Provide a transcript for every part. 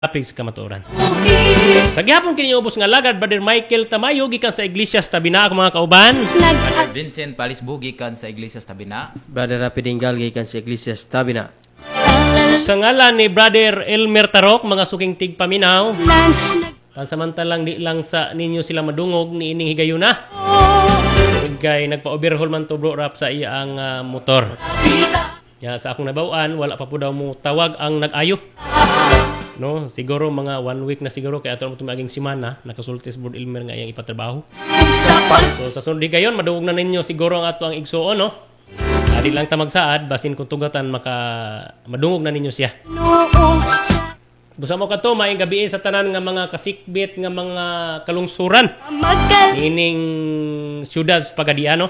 Apis kamaturan. Sa gihapon kini ubos nga lagad Brother Michael Tamayo gikan sa Iglesias Tabina ako mga kauban. Brother Vincent Palisbu gikan sa Iglesias Tabina. Brother Rapidingal gikan sa Iglesias Tabina. Sa ngalan ni Brother Elmer Tarok mga suking tigpaminaw. Pansamantalang di lang sa ninyo sila madungog ni ining higayuna. Kay nagpa-overhaul man to bro rap sa iyang motor. Ya sa akong nabawaan wala pa po daw mo tawag ang nag-ayo. No, siguro mga 1 week na siguro kaya ato mo tumaging semana nakasulti sa Brother Elmer nga iyang ipatrabaho. So sa sunod gayon madungog na ninyo siguro ang ato ang igsuon no. Di lang ta magsaad basin kung tugatan maka madungog na ninyo siya. Busa mo kato maayong gabi sa tanan nga mga kasikbit nga mga kalungsuran. Ining syudad sa Pagadiano.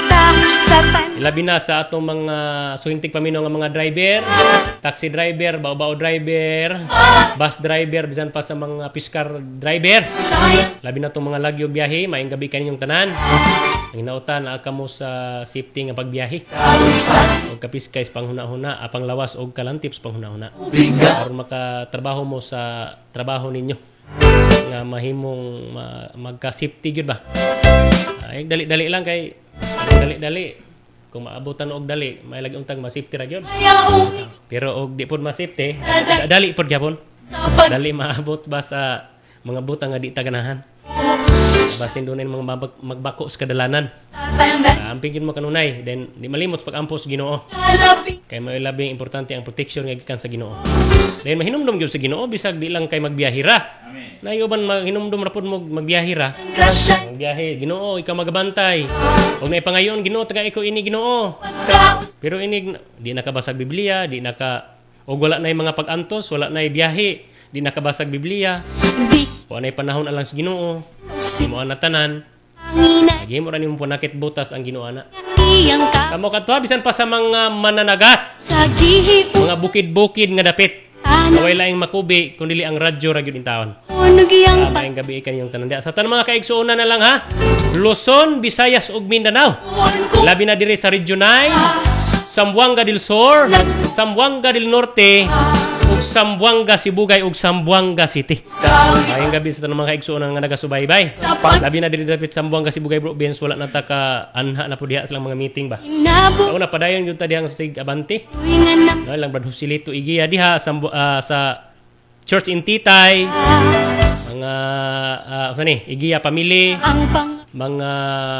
Ilabi na sa atong mga suhintig paminaw nga mga driver, taxi driver, bao-bao driver, bus driver, bisan pa sa mga piskar driver. Labi na itong mga lagyo biyahe, maayong gabi kaninyong tanan. Ang hinautan na kamo sa safety nga pagbiyahe. O kapiskay sa panghuna-huna, apang lawas o kalantips panghuna-huna. Para makatrabaho mo sa trabaho ninyo. Nga mahimong magka-safety yun ba? Ay, dali-dali lang kay dali-dali. Kung maabutan og dali, may lagi untang ma-safety ra gyud. Pero og di pud ma-safety, dali pud gyapon. Dali maabot ba sa mga butang nga di taganahan. Basin dunay mga magbako sa kadalanan. Amping gyud mo kanunay, then di malimot pag ampos Ginoo. Kay may labing importante ang protection nga gikan sa Ginoo. Then mahinumdum gyud sa Ginoo bisag di lang kay magbiyahira. Nayuban mahinumdum ra pud mo magbiyahira. Magbiyahe, Ginoo ikaw magabantay. Og nay pangayon Ginoo taga iko ini Ginoo. Pero ini di nakabasag Biblia, di naka og wala nay mga pag-antos, wala nay biyahe, di nakabasag Biblia. Wa nay panahon alang sa Ginoo. Imo ana tanan. Agi mo ra nimo punakit butas ang Ginoo ana. Kamo kadto bisan pa sa mga mananagat. Mga bukid-bukid nga dapit. Away laing makubi kun dili ang radyo ra gyud in taon. Maayong gabi kanyong tanan. Sa tanang mga kaigsuonan na lang ha. Luzon, Visayas ug Mindanao. Labi na diri sa Region 9, Zamboanga del Sur, Zamboanga del Norte, ug Zamboanga Sibugay ug Zamboanga City. Maayong gabi sa tanang mga kaigsuonan nga nagasubaybay. Labi na diri dapit Zamboanga Sibugay bro Benz wala na ta ka anha na pud diha silang mga meeting ba. Una padayon jud ta dihang sa Abante. No lang brad Husilito Igiya diha sa Church in Titay. Mga Igiya Family. Mga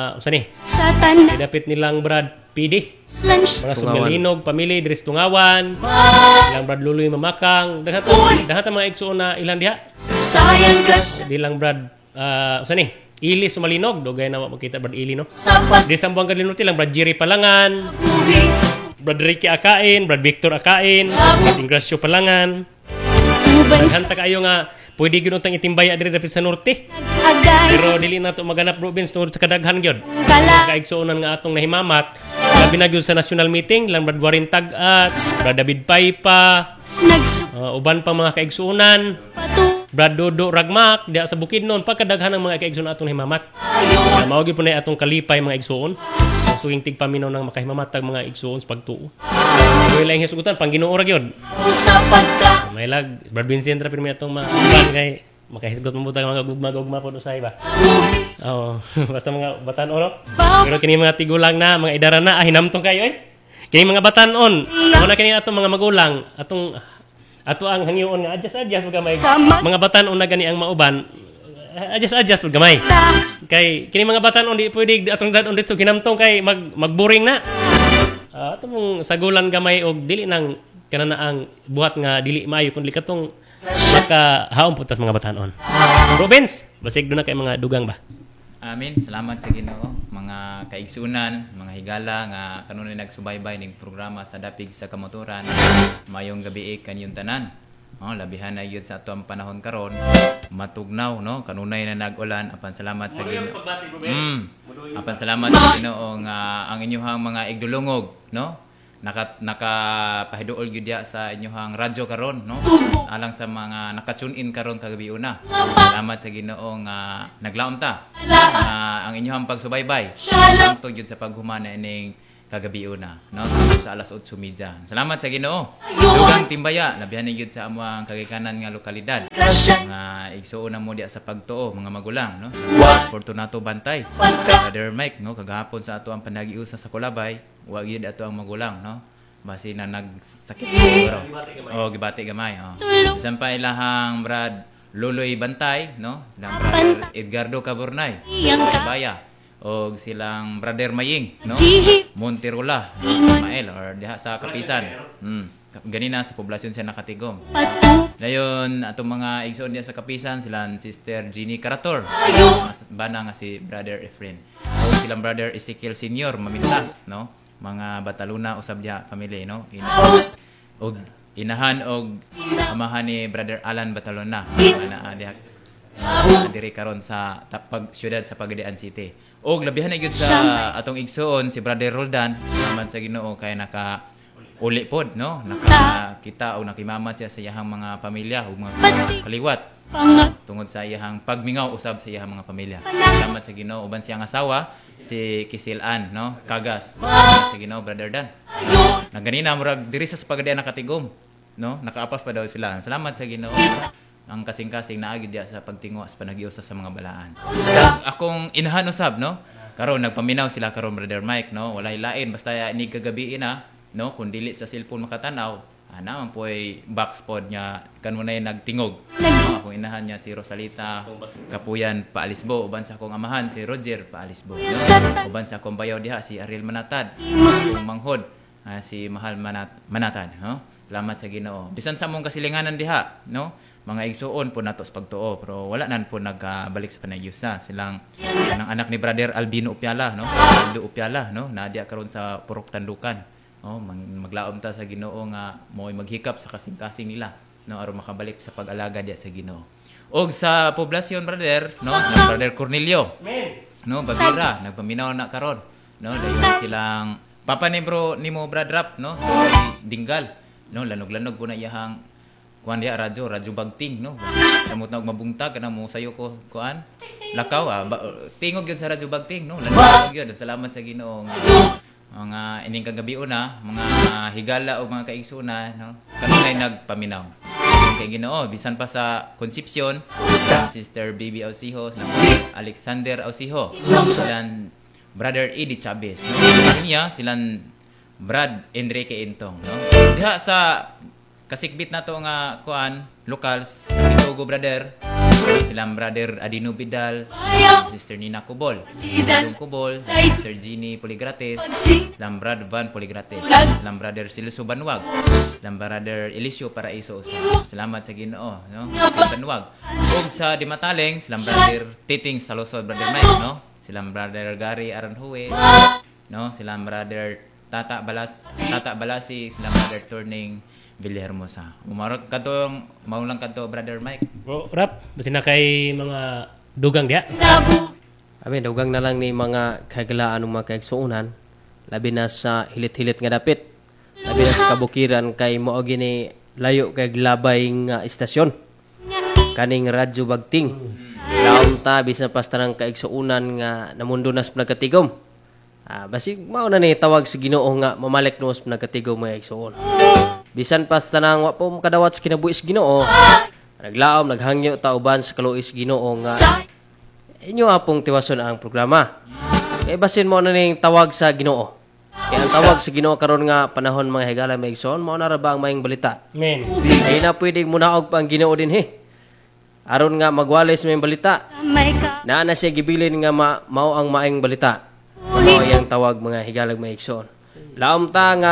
dapit nilang Brad PD. Mga Sumbalinog Family diri sa Tungawan. Ilang Brad Luloy Mamakang. Dahat mga igsuon na ilang diha. Dilang Brad Ili Sumalinog, dogay na makita Brad Ili no. Di Zamboanga del Norte lang Brad Jerry Palangan, Brad Ricky Akain, Brad Victor Akain, Ingrasio Palangan. Naghanta kayo nga pwede gyud untang itimbaya diri dapit sa norte. Pero dili na to maganap bro Benz tungod sa kadaghan gyud. Kaigsuonan nga atong nahimamat. Labi na gyud sa national meeting lang Brad Warren Tag-at, Brad David Paipa, uban pang mga kaigsuonan. Brad Dodo Ragmak diya sa Bukidnon pagkadaghan ng mga kaigsuon atong himamat. Mao gyud punay atong kalipay mga igsuon. Suwing tigpaminaw nang makahimamatag mga igsuon sa pagtuo. Way lang hisugutan pang Ginoo ra gyud. May lag Brad Vincent ra pirmi atong mga kay makahisugot mo butang mga gugma pod usay ba. Basta mga batan-on. Pero kini mga tigulang na mga idara na hinamtong kayo Kini mga batan-on. Una kini atong mga magulang ato ang hangyoon nga adjust pag gamay. Mga batan-on na gani ang mauban. Adjust pag gamay. Kay kini mga batan-on di pwede atong dadon dito kinamtong kay magboring na. Ato mong sagulan gamay og dili nang kanana ang buhat nga dili maayo kun likatong makahaom putas mga batan-on. Province, basig do na kay mga dugang ba. Amin. Salamat sa Ginoo. Mga kaigsunan, mga higala nga kanunay nagsubaybay ning programa sa Dapig sa Kamaturan. Mayong gabi kanyong tanan. Labihan na yun sa atong panahon karon. Matugnaw no, kanunay na nag-ulan. Apan salamat sa Ginoo. Apan salamat sa Ginoo nga ang inyong mga igdulungog, no? Nakapahiduol gyud diya sa inyong radyo karon no alang sa mga naka-tune in karon kagabi una. Salamat sa Ginoo nga naglaom ta ang inyong pagsubaybay tungod gyud sa paghumana ining kagabi una, no? Sa alas 8:30. Salamat sa Ginoo. Dugang timbaya, labihan gyud sa among kagikanan nga lokalidad. Mga igsuon na mo diya sa pagtuo, mga magulang, no? Fortunato Bantay, Brother Mike, no? Kagahapon sa ato ang panagiusa sa Kulabay, wa gyud ato ang magulang, no? Basi na nagsakit siguro. Gibati gamay, Bisan pa ilahang Brad Loloy Bantay, no? Lang Brother Edgardo Caburnay, Baya. O silang Brother Maying, no? Monterola, Mael, or diha sa Kapisan. Ganina sa poblasyon siya nakatigom. Dayon atong mga igsoon diha sa Kapisan silang Sister Jeannie Carator, bana nga si Brother Efren. O silang Brother Ezekiel Senior Mamintas, no? Mga Bataluna usab diha family, no? Inahan og amahan ni Brother Alan Batalona, na diha diri karon sa syudad sa Pagadian City. Og labihan na gyud sa atong igsoon si Brother Roldan, naman sa Ginoo kay naka uli pod, no? Nakakita o nakimamat siya sa iyahang mga pamilya ug mga kaliwat tungod sa iyahang pagmingaw usab sa iyahang mga pamilya. Salamat sa Ginoo uban siyang asawa si Kisilan, no? Kagas. Salamat sa Ginoo, Brother Dan. Naganina murag diri sa Pagadian nakatigom, no? Nakaapas pa daw sila. Salamat sa Ginoo. Ang kasing-kasing naagid diya sa pagtingo sa panagiusa sa mga balaan. Akong inahan usab, no? Karon nagpaminaw sila karon Brother Mike, no? Walay lain basta ni kagabi na, no? Kun dili sa cellphone makatanaw, man po'y box pod niya kanunay nagtingog. No? Akong inahan niya si Rosalita Kapuyan Paalisbo, uban sa akong amahan si Roger Paalisbo, no? Uban sa akong bayaw diha si Ariel Manatad, akong manghod si Mahal Manatad, no? Salamat sa Ginoo. Bisan sa among kasilinganan diha, no? Mga igsuon po nato sa pagtuo, pero wala nan po nagbalik sa panagyus na silang ang anak ni Brother Albino Upiala, no? Aldo Upiala, no? Nadia karon sa Purok Tandukan, no? Maglaom ta sa Ginoo nga mo'y maghikap sa kasing-kasing nila, no? Aron makabalik sa pag-alaga diya sa Ginoo. Og sa poblasyon brother, no? Ng Brother Cornelio, no? Bagira nagpaminaw na karon, no? Dayon silang papa ni bro nimo Brad Rap, no? Dinggal, no? Lanog-lanog po na iyahang kuan dia radyo bagting, no? Samot na og mabungtag kana mo sayo ko kuan lakaw tingog gyud sa radyo bagting, no? Lanog gyud. Salamat sa Ginoo nga mga ining kagabi una mga higala o mga kaigsunan, no? Kanunay nagpaminaw kay Ginoo bisan pa sa Concepcion, Sister Baby Ausiho, Alexander Ausiho, silang Brother Eddie Chavez, no? Niya silang Brad Enrique Intong, no? Diha sa kasikbit na to nga kuan lokal Togo brother, silang Brother Adino Bidal, Sister Nina Cubol, Sister Jeannie Poligrates, silang Brad Van Poligrates, silang Brother Siluso Banwag, silang Brother Elisio Paraiso. Salamat sa Ginoo, no? Banwag. Ug sa Dimataleng silang Brother Titing Salosod, Brother Mike, no? Silang Brother Gary Aranjue, no? Silang Brother Tata Balasi, silang Brother Turning Villahermosa. Umarot kadtong maulang kadto Brother Mike. Bro, Rap, basi na kay mga dugang diha. Amin, dugang na lang ni mga kagalaan ng mga kaigsuunan, labi na sa hilit-hilit nga dapit. Labi na sa kabukiran kay mao gini layo kay glabay nga istasyon. Kaning radyo bagting. Laom ta bisan pasta ng kaigsuunan nga namundo nas nagkatigom. Basi mao na ni tawag sa Ginoo nga mamalik nos nagkatigom mga igsuon. Bisan pas tanang wa po kadawat sa kinabuhis Ginoo, naglaom naghangyo ta uban sa kaluoy sa Ginoo nga inyo apong tiwason ang programa. Kay basin mo na ning tawag sa Ginoo. Kaya ang tawag sa Ginoo karon nga panahon mga higala may igsoon, mao na ra ba ang maayong balita? Amen. Ay na pwedeng munaog pa ang Ginoo dinhi. Aron nga magwales may balita. Naa na siya gibilin nga mao ang maayong balita. Mao yang tawag mga higalag may igsoon. Laom ta nga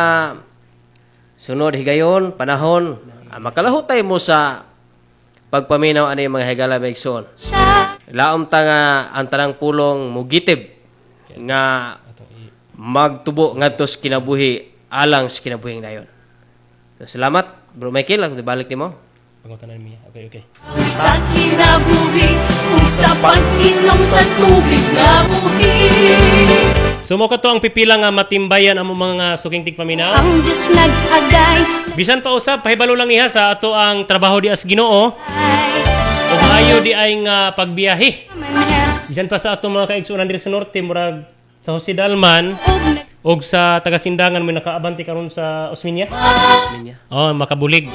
sunod higayon, panahon, makalahutay mo sa pagpaminaw ani mga higala may igsoon. Laom ta nga ang tanang pulong mugitib nga magtubo ngadto sa kinabuhi alang sa kinabuhing dayon. So, salamat, Bro Michael, ako balik nimo. Pangutan niya. Okay. Sa kinabuhi, kung sa pag-inom sa tubig nga buhi. Sumo ka to ang pipila nga matimbayan ang mga suking tigpaminaw. Ang Diyos nag-agay. Bisan pa usab, pahibalo lang niya sa ato ang trabaho di as Ginoo. O maayo di ay nga pagbiyahe. Bisan pa sa ato mga kaigsunan diri sa norte, murag sa Jose Dalman. O og sa tagasindangan mo nakaabante karon sa Osminia. Minya. Oh, makabulig.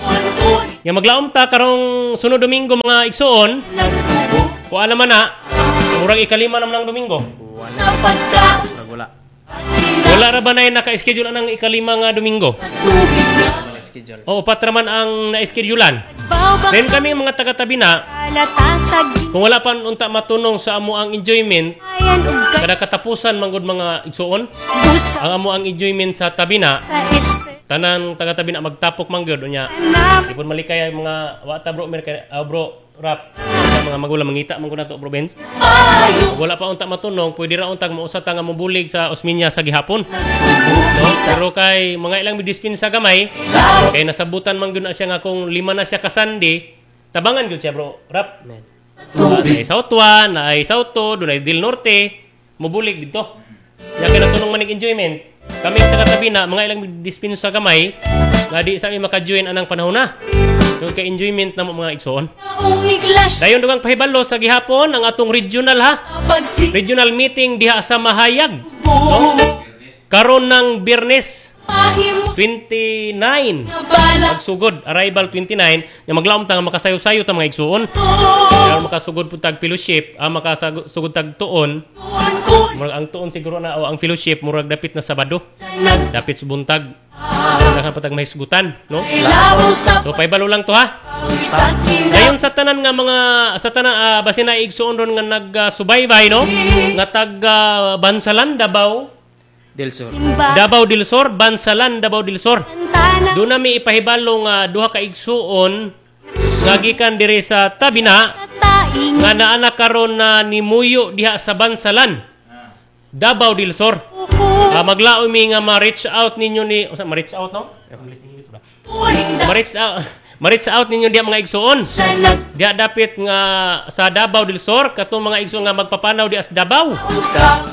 Ya maglaom ta karong sunod Domingo mga igsoon. Kung alam man na, murag ikalima naman ng Domingo. Sa pagkaon Murag wala. Wala ra ba na naka-schedule ang ikalima nga Domingo? tubig nga Wala schedule. O patraman ang na-schedulean. Bawbak Then kami mga taga-tabi na, kalatasag kung wala pa unta matunong sa amo ang enjoyment, Ayan ug kada katapusan manggod mga igsuon, busa ang amo ang enjoyment sa tabi na, sa espe tanan taga-tabi na magtapok manggod unya. namin Ipon malikay ang mga wata bro, Amerika, bro, rap, sa mga magulang mangita man na to bro Benz. payo Kung wala pa unta matunong, pwede ra untag mausat nga mobulig sa Osminia sa gihapon. No? Pero kay mga ilang midispensa gamay, kay nasabutan man gyud na siya nga kung lima na siya kasandi, tabangan gyud siya bro, rap. Amen. Ay South 1, na ay South 2, doon ay Del Norte, mubulig dito. Kaya kinatunong manig enjoyment. Kami taga-tabi na, mga ilang dispensa gamay, nga di sa amin maka-join anang panahon na. Yung ka-enjoyment na mo mga igsoon. Naong iglas Dayon dugang pahibalo sa gihapon, ang atong regional ha. pagsi Regional meeting diha sa Mahayag. No? Karon ng Biyernes, Pahimos 29. na bala Magsugod, arrival 29. Yung maglaom ta nga makasayo-sayo ta mga igsoon. to Kaya makasugod po tag fellowship, makasugod tag tuon. Kun Murag ang tuon siguro na o ang fellowship murag dapit na Sabado, nag dapit sa buntag. Dakan patag mahisgutan, no? ilaw sa So paibalo lang to ha. sakit Dayon sa tanan nga mga sa tanan basin na igsuon ron nga nagsubaybay no? Nga tag Bansalan Davao, Del Sur. Davao del Sur, Bansalan Davao del Sur. Tantana Doon nami ipahibalo nga duha ka igsuon nga gikan diri sa Tabina taing nga naana karon na nimuyo diha sa Bansalan, Davao del Sur. Maglaoy mi nga ma-reach out ninyo ni ma-reach out no? Ma-reach out ninyo diha mga igsuon. siya nag Diha dapit nga sa Davao del Sur katong mga igsuon nga magpapanaw diha sa Davao. sa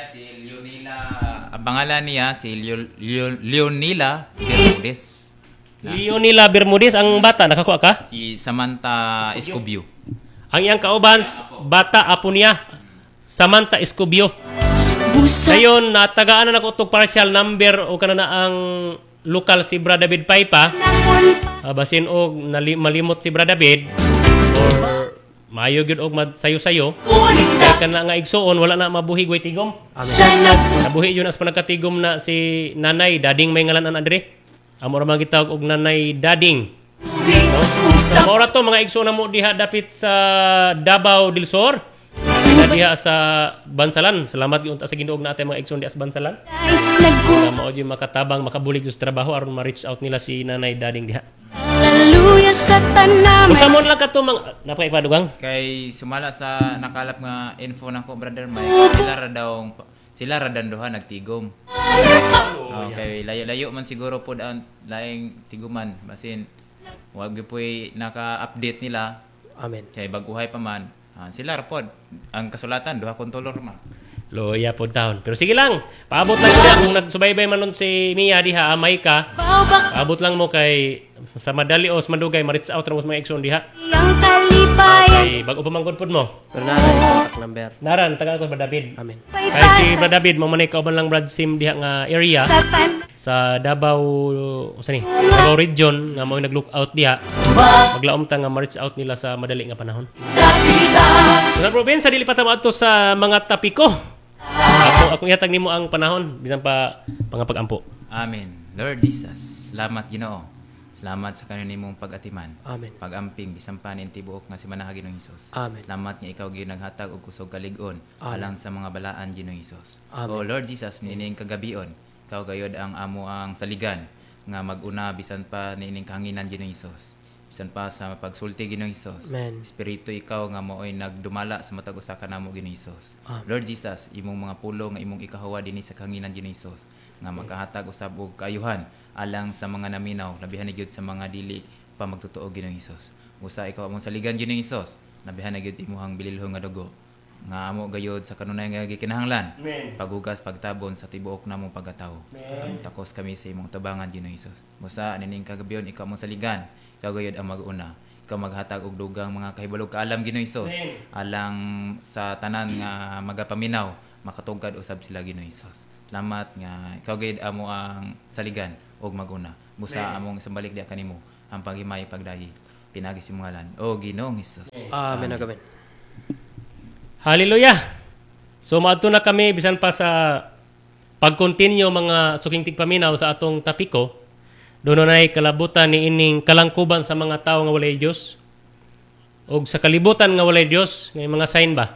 Ang pangalan niya si Leonila Bermudez. Leonila Bermudez ang bata nakakuha ka? Si Samantha Escobio. Ang iyang kauban bata apo niya Samantha Escobio. busa Dayon natagaan na nako tong partial number o kana na ang lokal si Brad David Paipa. nakon Basin og malimot si Brad David or maayo gyud og sayo-sayo. kunin Kaya kana nga igsuon wala na mabuhi way tigom. siya nag Nabuhi yun as panagkatigom na si Nanay Dading may ngalan an Andre. Amo ra man gitawag og Nanay Dading. ug sa Sa to mga igsoon na mo diha dapit sa Davao del Sur. Na diha sa Bansalan. Salamat gyud sa Ginoo na atay mga igsoon diha sa Bansalan. nagku Na mao gyud makatabang makabulig sa trabaho aron ma-reach out nila si Nanay Dading diha. hallelujah sa tanam Kung mo lang kato mga napaipadugang. Kay sumala sa nakalap nga info nako brother Mike, sila ra danduha nagtigom. Okay, layo-layo man siguro po ang laing tiguman basin wag gyud po'y naka-update nila Amen. kay baguhay pa man. Sila ra pod ang kasulatan duha kontrolor ma. Loya po down. Pero sige lang. Paabot lang ko diha kung nagsubaybay man nun si Mia diha, amay ka. bawbak Paabot lang mo kay sa madali o sa madugay ma-reach out ra mo sa mga igsoon diha. yang talibayan Kay bago pa manggod pod mo. Pero na yung contact number. Naran taga ko Brad David. Amen. Kay si Brad David mo manay kauban lang Brad Sim diha nga area sa tan sa Davao usa ni Davao region nga mo nag-lookout diha. Maglaom ta nga ma-reach out nila sa madali nga panahon. dapita Sa probinsya dili pa ta maadto sa mga tapiko. Ako ihatag nimo ang panahon bisan pa pangapagampo. Amen. Lord Jesus, salamat Ginoo. Salamat sa kanon nimong pag-atiman. Amen. Pag-amping bisan pa nin tibuok nga si manaha Ginoong Hesus. Amen. Salamat nga ikaw gyud naghatag og kusog kalig-on Amen. alang sa mga balaan Ginoong Hesus. Amen. O Lord Jesus, nining kagabion, ikaw gayod ang amo ang saligan nga mag-una bisan pa nining kahanginan Ginoong Hesus. Bisan pa sa pagsulti Ginoong Hesus. Amen. Espiritu ikaw nga mooy nagdumala sa matag usa ka namo Ginoong Hesus. Amen. Lord Jesus, imong mga pulo nga imong ikahawa dinhi sa kahanginan Ginoong Hesus nga makahatag usab og kaayuhan alang sa mga naminaw labihan na gyud sa mga dili pa magtotoo Ginoong Hesus. Usa ikaw among saligan Ginoong Hesus, labihan na gyud imuhang bililhon nga dugo nga amo gayod sa kanunay nga gikinahanglan. Amen. Paghugas pagtabon sa tibuok namong pagkatawo. Takos kami sa imong tabangan Ginoong Hesus. Busa nining kagabion ikaw among saligan, ikaw gayod ang mag-una. Ikaw maghatag og dugang mga kahibalog kaalam Ginoong Hesus. Amen. Alang sa tanan nga magapaminaw makatugkad usab sila Ginoong Hesus. Salamat nga ikaw gid amo ang saligan og maguna. Busa among sambalik diha kanimo ang paghimay pagdahi. Pinagi si ngalan. O Ginoong Hesus. Amen. Amen. Hallelujah. So maadto na kami bisan pa sa pag-continue mga suking tigpaminaw sa atong tapiko. Doon na kalabutan ni ining kalangkuban sa mga tao nga walay Dios. Og sa kalibutan nga walay Dios, nga mga sign ba?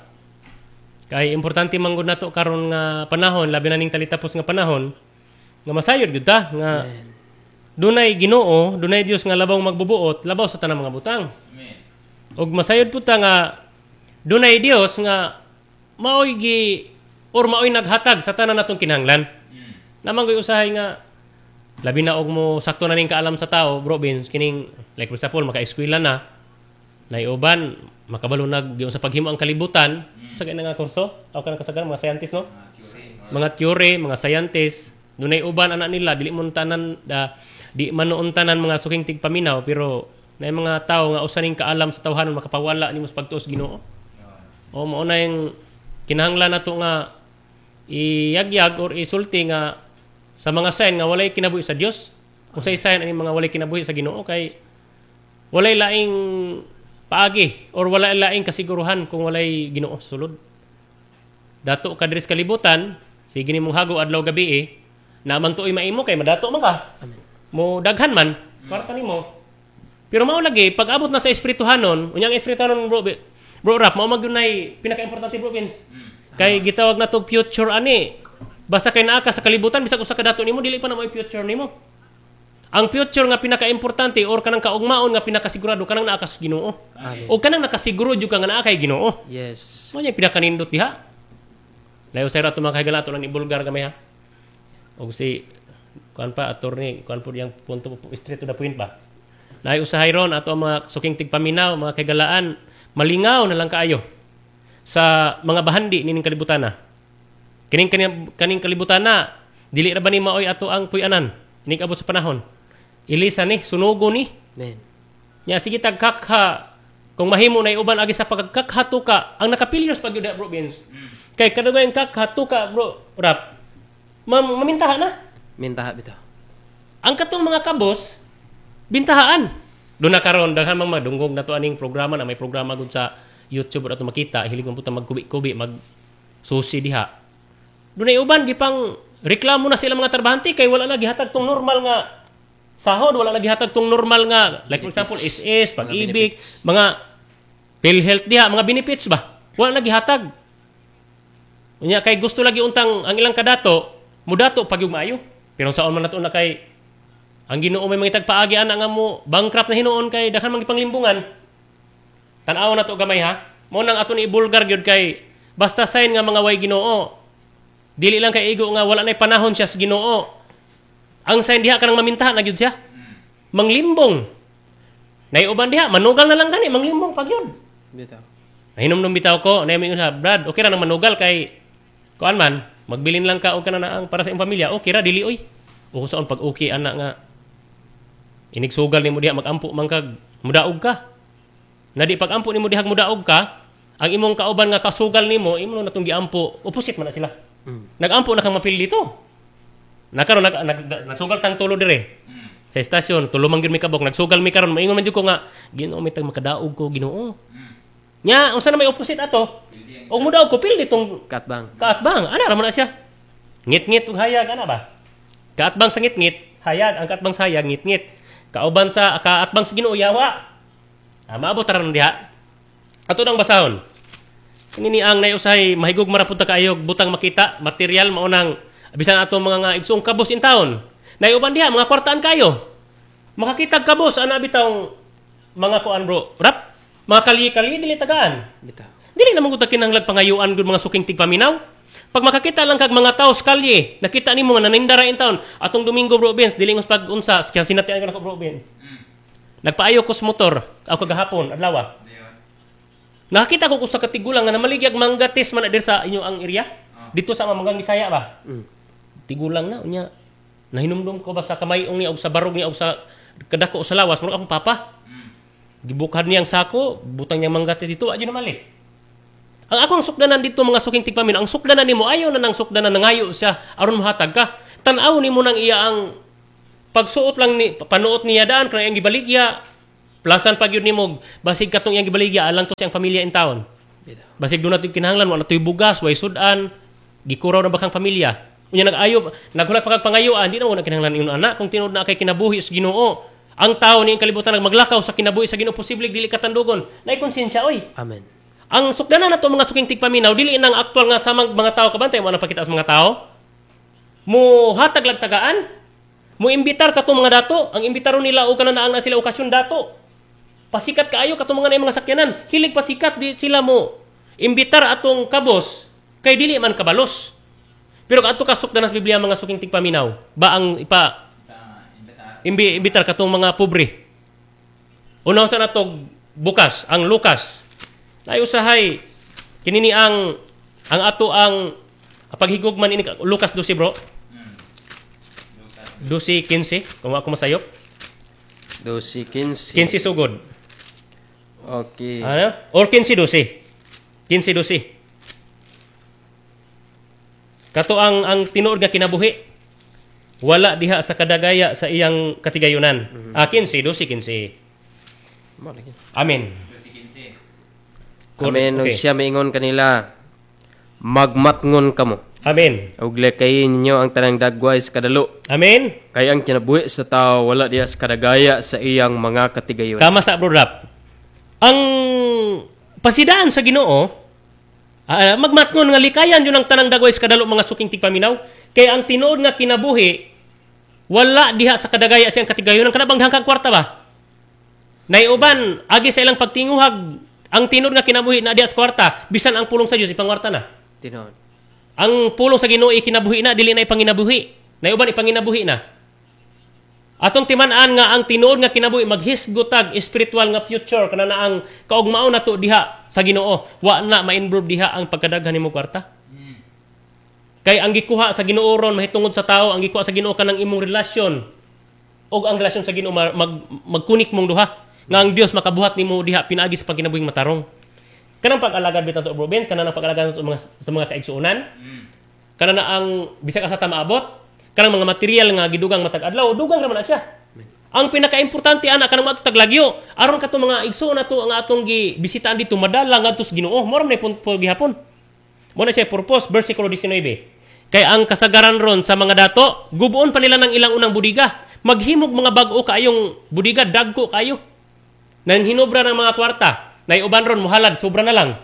Kay importante man gud nato karon nga panahon, labi na ning talitapos nga panahon, nga masayod gud ta nga dunay Ginoo, dunay Dios nga labaw magbubuot, labaw sa tanang mga butang. Amen. Og masayod po ta nga dunay Dios nga maoy naghatag sa tanan natong kinahanglan. Namang koy usahay nga labi na og mo sakto na ning kaalam sa tao, bro Vince, kining like for example maka-eskwela na uban makabalo nag sa paghimo ang kalibutan sa kay nga kurso aw kana kasagaran mga scientist no, mga theory, mga scientist, dunay uban anak nila dili mo tanan di manuon tanan mga suking tigpaminaw, pero nay mga tao nga usa ning kaalam sa tawhanon makapawala nimo sa pagtuos Ginoo. O mao na yung kinahanglan nato nga iyagyag or isulti nga sa mga sign nga walay kinabuhi sa Dios. Usay sign ani mga walay kinabuhi sa Ginoo kay walay laing paagi or walay laing kasiguruhan kung walay Ginoo sulod. Dato ka diri sa kalibutan, sige nimong hago adlaw gabi na man tuoy maimo kay madato man ka. Mo daghan man kwarta nimo. Pero mao lagi pag abot na sa espirituhanon, unyang espirituhanon bro Rap, mao magyunay pinaka-importante bro Vince. Kay gitawag na to future ani. Basta kay naa ka sa kalibutan bisag usa ka dato nimo dili pa na mo future nimo. Ang future nga pinaka-importante or kanang kaugmaon nga pinakasigurado kanang naa ka sa Ginoo. O kanang nakasiguro jud ka nga naa kay Ginoo. Yes. Mo nya pinakanindot diha. Layo sa rato mga kahigalato lang ni Bulgar gamay ha. Og si kuan pa attorney, kuan po yang punto straight to the point ba. Nay usahay ron ato ang mga suking tigpaminaw, mga kahigalaan, malingaw na lang kaayo sa mga bahandi nining kalibutana. Kaning kalibutana, dili ra ba ni maoy ato ang puy-anan inig abot sa panahon. Ilisa ni, sunugo ni. Amen. Nya sige tagkakha kung mahimo na uban agi sa pagkakatuka ang nakapilyos pag yun bro Vince. Kay kadagay ang kakatuka bro Rap. Mamintahan na. Mintaha bitaw. Ang katong mga kabos bintahaan. Doon na karon daghan mang madunggog na to aning programa na may programa gud sa YouTube ato makita hilig man puta magkubi-kubi mag susi diha. Doon ay uban gipang reklamo na sila mga trabahante kay wala na gihatag tong normal nga sahod, wala na gihatag tong normal nga like for example SS, pag-ibig, mga PhilHealth diha, mga benefits ba? Wala na gihatag. Unya kay gusto lagi untang ang ilang kadato, mudato pag yung maayo. Pero saon man nato na kay ang Ginoo may mga tagpaagi ana nga mo bankrupt na hinuon kay daghan man gipanglimbungan. Tan-aw na to gamay ha. Mo nang ato ni ibulgar gyud kay basta sign nga mga way Ginoo. Dili lang kay igo nga wala nay panahon siya sa Ginoo. Ang sign diha kanang mamintahan na gyud siya. Manglimbong. Nay uban diha manugal na lang gani manglimbong pag yun. Bitaw. Nahinom bitaw ko, nay mi sa Brad, okay ra nang manugal kay kuan man, magbilin lang ka og kana na ang para sa imong pamilya. Okay ra dili oy. O saon pag okay ana nga inigsugal nimo diha magampo man kag mudaog ka. Na di pag ampo nimo dihag mudaog ka, ang imong kauban nga kasugal nimo, imo na tong giampo, opposite man na sila. Nagampo na kang mapil dito. Nakaron nagsugal tang tulo dire. Sa estasyon, tulo man gyud mi kabok, nagsugal mi karon, moingon man jud ko nga, Ginoo may tag makadaog ko, Ginoo. Nya, unsa na may opposite ato? Og mudaog ko pil ditong Katbang. kaatbang. Ana ra man na siya. Ngit-ngit ug hayag ana ba? Kaatbang sa ngit-ngit, hayag ang kaatbang sa hayag ngit-ngit. Kauban sa kaatbang sa Ginoo yawa. Maabot ra diha. Ato nang basahon. Kini ang nayusahay mahigog marapunta kaayog butang makita material mao nang bisan ato mga nga igsoong kabos in town. Nayuban diha mga kwartaan kayo. Makakitag kabos ana bitang mga kuan bro. Rap. Mga kali-kali dili tagaan. Bitaw. Dili naman gud kinahanglan pangayuan gud mga suking tigpaminaw. Pag makakita lang kag mga taos kalye, nakita nimo nga nanindara in town atong Domingo bro Benz dili ngos pag unsa kaya sinatian ko na bro Benz. Nagpaayo ko sa motor ako kagahapon adlaw. Nakita ko sa katigulang nga namaligyag manggatis man adir sa inyo ang area. Dito sa Mamanggang Bisaya ba? Tigulang na unya. Nahinumdum ko ba sa kamayong niya o sa barog niya o sa kadako o sa lawas, murag akong papa. Gibukhan niyang sako, butang niyang manggatis dito, adyo na mali. Ang akong sukdanan dito mga suking tigpaminaw, ang sukdanan nimo ayaw na nang sukdanan nangayo siya aron mahatag ka. Tan-aw nimo nang iya ang pagsuot lang ni panuot niya daan kanang iyang gibaligya. Plasan pag yun nimo basig katong iyang gibaligya alang to siyang pamilya in town. Basig do nato kinahanglan wala toy bugas, way sudan, gikuraw na bakang pamilya. Unya nag-ayo, naghulat pa kag pangayuan, di na mo na kinahanglan imong anak kung tinud na kay kinabuhi sa Ginoo. Ang tao ni kalibutan nagmaglakaw sa kinabuhi sa Ginoo posible dili katandugon. Nay konsensya oy. Amen. Ang sukdanan nato mga suking tigpaminaw dili nang aktual nga samang mga tao kabantay mo na pakita sa mga tao. Mo hatag lang tagaan. Mo imbitar katong mga dato, ang imbitaron nila o kananaang na sila okasyon dato. Pasikat kaayo katong mga sakyanan, hilig pasikat di sila mo imbitar atong kabos kay dili man kabalos. Pero kadto ka sukdanan sa Biblia mga suking tigpaminaw, ba ang imbitar katong mga pobre. Unaw sa natog bukas ang Lucas. Nay usahay kinini ang ato ang paghigugman ini Lucas 12 bro. 12:15 kung ako masayop. 12:15. 15 sugod. Okay. Ano? Or 15:12. 15:12. Kato ang tinuod nga kinabuhi. Wala diha sa kadagaya sa iyang katigayunan. 15:12. Amen. Amen. Okay. Siya maingon kanila, magmatngon kamo. Amen. Ug lakayin ninyo ang tanang dagway sa kadalo. Amen. Kay ang kinabuhi sa tao wala diha sa kadagaya sa iyang mga katigayon. Kama sa Bro Rap. Ang pasidaan sa Ginoo, magmatngon nga likayan yun ang tanang dagway sa kadalo mga suking tigpaminaw. Kay ang tinuod nga kinabuhi, wala diha sa kadagaya siyang katigayon. Ang kanabang hangkang kwarta ba? Naiuban, agi sa ilang pagtinguhag, ang tinuod nga kinabuhi na diha sa kwarta, bisan ang pulong sa Dios ipangwarta na. Tinuod. Ang pulong sa Ginoo ikinabuhi na, dili na ipanginabuhi. Naiuban ipanginabuhi na. Atong timan-an nga ang tinuod nga kinabuhi maghisgotag spiritual nga future kana na ang kaugmao nato diha sa Ginoo. Wa na ma-involve diha ang pagkadaghan nimo kwarta. Kay ang gikuha sa Ginoo ron mahitungod sa tao, ang gikuha sa Ginoo kanang imong relasyon og ang relasyon sa Ginoo magkunik mong duha nga ang Dios makabuhat nimo diha pinaagi sa pagkinabuhing matarong. Kanang pag-alagad bitaw to province, kanang pag-alagad sa mga kaigsuonan. Kanang ang bisag asa ta maabot, kanang mga material nga gidugang matag adlaw, dugang naman na siya. Ang pinaka-importante ana kanang ato taglagyo, aron kato mga igsuon nato nga atong gibisitaan dito madala ngadto sa Ginoo. Mao man po gihapon. Mo na siya purpose bersikulo 19. Kay ang kasagaran ron sa mga dato, gubuon pa nila ng ilang unang budiga. Maghimog mga bag-o kaayong budiga, dagko kayo. Nang hinobra ng mga kwarta, naiuban ron muhalad, sobra na lang.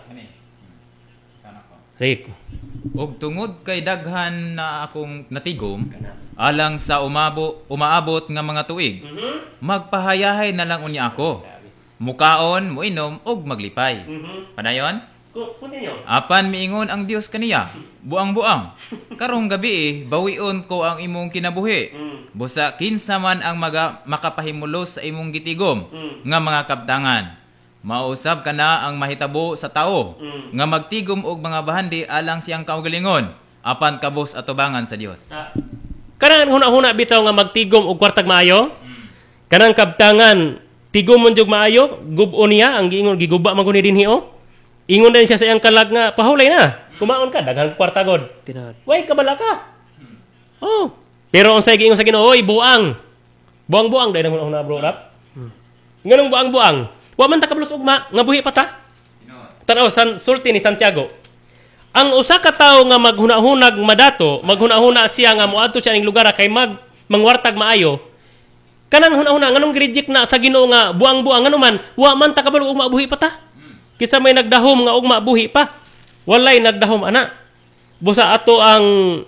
Sige. Og tungod kay daghan na akong natigom, alang sa umaabot nga mga tuig, magpahayahay na lang unya ako. Mukaon, muinom, og maglipay. Padayon? Continue. Apan miingon ang Dios kaniya, buang-buang. Karong gabi bawion ko ang imong kinabuhi. Busa kinsa man ang makapahimulos sa imong gitigom nga mga kabtangan. Mausab ka na ang mahitabo sa tao nga magtigom og mga bahandi alang siyang kaugalingon apan kabos atubangan sa Dios. Kanang huna-huna bitaw nga magtigom og kwartag maayo. Kanang kabtangan tigom man jud maayo, gub-on niya ang giingon giguba man guni dinhi o. Ingon din siya sa iyang kalag nga pahulay na. Kumaon ka daghang kwarta god. Tinuod. Way kabala ka. Oh. Pero unsay giingon sa Ginoo, oy buang. Buang-buang dai nang huna bro rap. Nganong buang-buang? Wa man ta kablos ugma nga buhi pa ta. Tanaw sulti ni Santiago. Ang usa ka tawo nga maghuna-hunag madato, maghuna-huna siya nga moadto siya ning lugar kay mangwartag maayo. Kanang huna-huna nganong gi-reject na sa Ginoo nga buang-buang ngano man, wa man ta kabalo ugma buhi pa ta. Kisa may nagdahom nga ugma buhi pa. Walay nagdahom ana. Busa ato ang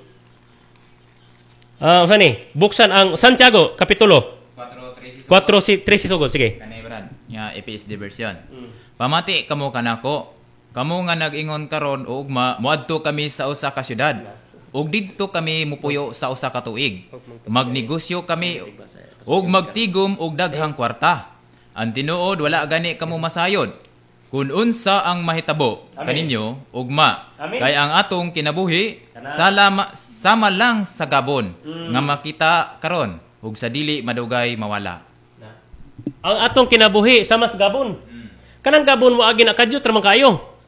buksan ang Santiago kapitulo 4:13 sugod sige. Kanay brad, nya EPSD version. Pamati kamo kanako. Kamo nga nag-ingon karon og ugma moadto kami sa usa ka syudad. Ug didto kami mupuyo sa usa ka tuig. Magnegosyo kami ug magtigom og daghang kwarta. Ang tinuod wala gani kamo masayod. Kung unsa ang mahitabo kaninyo ugma kay ang atong kinabuhi sama lang sa gabon nga makita karon ug sa dili madugay mawala. Ang atong kinabuhi sama sa gabon. Kanang gabon mo agi na kadyot ra man kayo.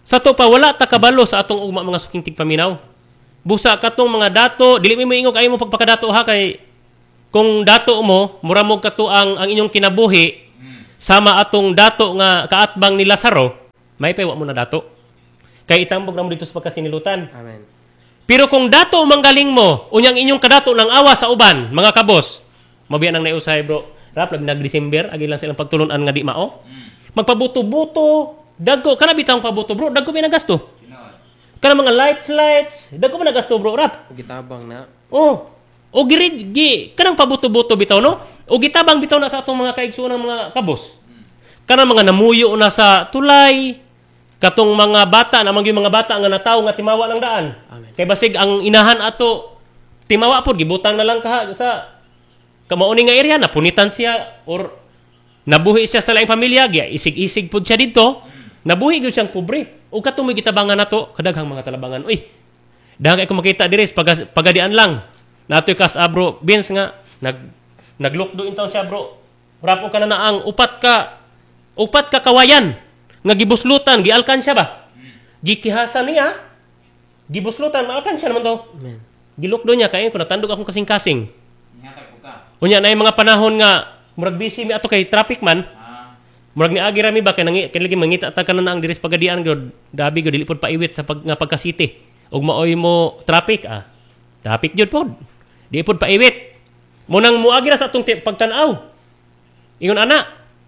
Sa to pa wala ta kabalo sa atong ugma mga suking tigpaminaw. Busa katong mga dato, dili mo ingog ayo mo pagpakadato ha kay kung dato mo mura mo kato ang inyong kinabuhi sama atong dato nga kaatbang ni Lazaro, may paywa mo na dato. Kay itambog na mo dito sa pagkasinilutan. Amen. Pero kung dato manggaling mo, unyang inyong kadato ng awa sa uban, mga kabos, mabiyan ang naiusay bro. Rap, labi nag-December, agi lang silang pagtulunan nga di mao. Magpabuto-buto, dagko, kana bitang pabuto bro, dagko pinagasto. Kana mga lights, dagko pinagasto bro, rap. Gitabang na. Oh, o kanang pabuto-buto bitaw no? O gitabang bitaw na sa atong mga kaigsuon ng mga kabos. Kanang mga namuyo na sa tulay, katong mga bata, namang yung mga bata nga nataw nga timawa lang daan. Amen. Kay basig ang inahan ato timawa pod gibutang na lang ka sa kamauni nga area, napunitan siya or nabuhi siya sa laing pamilya, giya isig-isig pod siya dito. Nabuhi gyud siyang pobre. O katong may gitabangan nato kadaghang mga talabangan. Uy, dahang ko makita diri pagadian lang. Natoy kas bro Vince nga naglukdo in town siya bro. Rapo ka na ang upat ka kawayan nga gibuslutan, gialkansya ba? Gikihasan niya. Gibuslutan, maalkansya naman to. Amen. Gilukdo niya kay ko natandog akong kasing-kasing. Ingatan ko ka. Unya na yung mga panahon nga murag busy mi ato kay traffic man. Murag ni agi rami ba kay lagi mangita ta kanan ang diris pagadian gud. Dabi gud dili pod paiwit sa pagka city. Ug maoy mo traffic Traffic jud pod. Di pod paiwit. Munang muagi ra sa atong pagtan-aw. Ingon ana.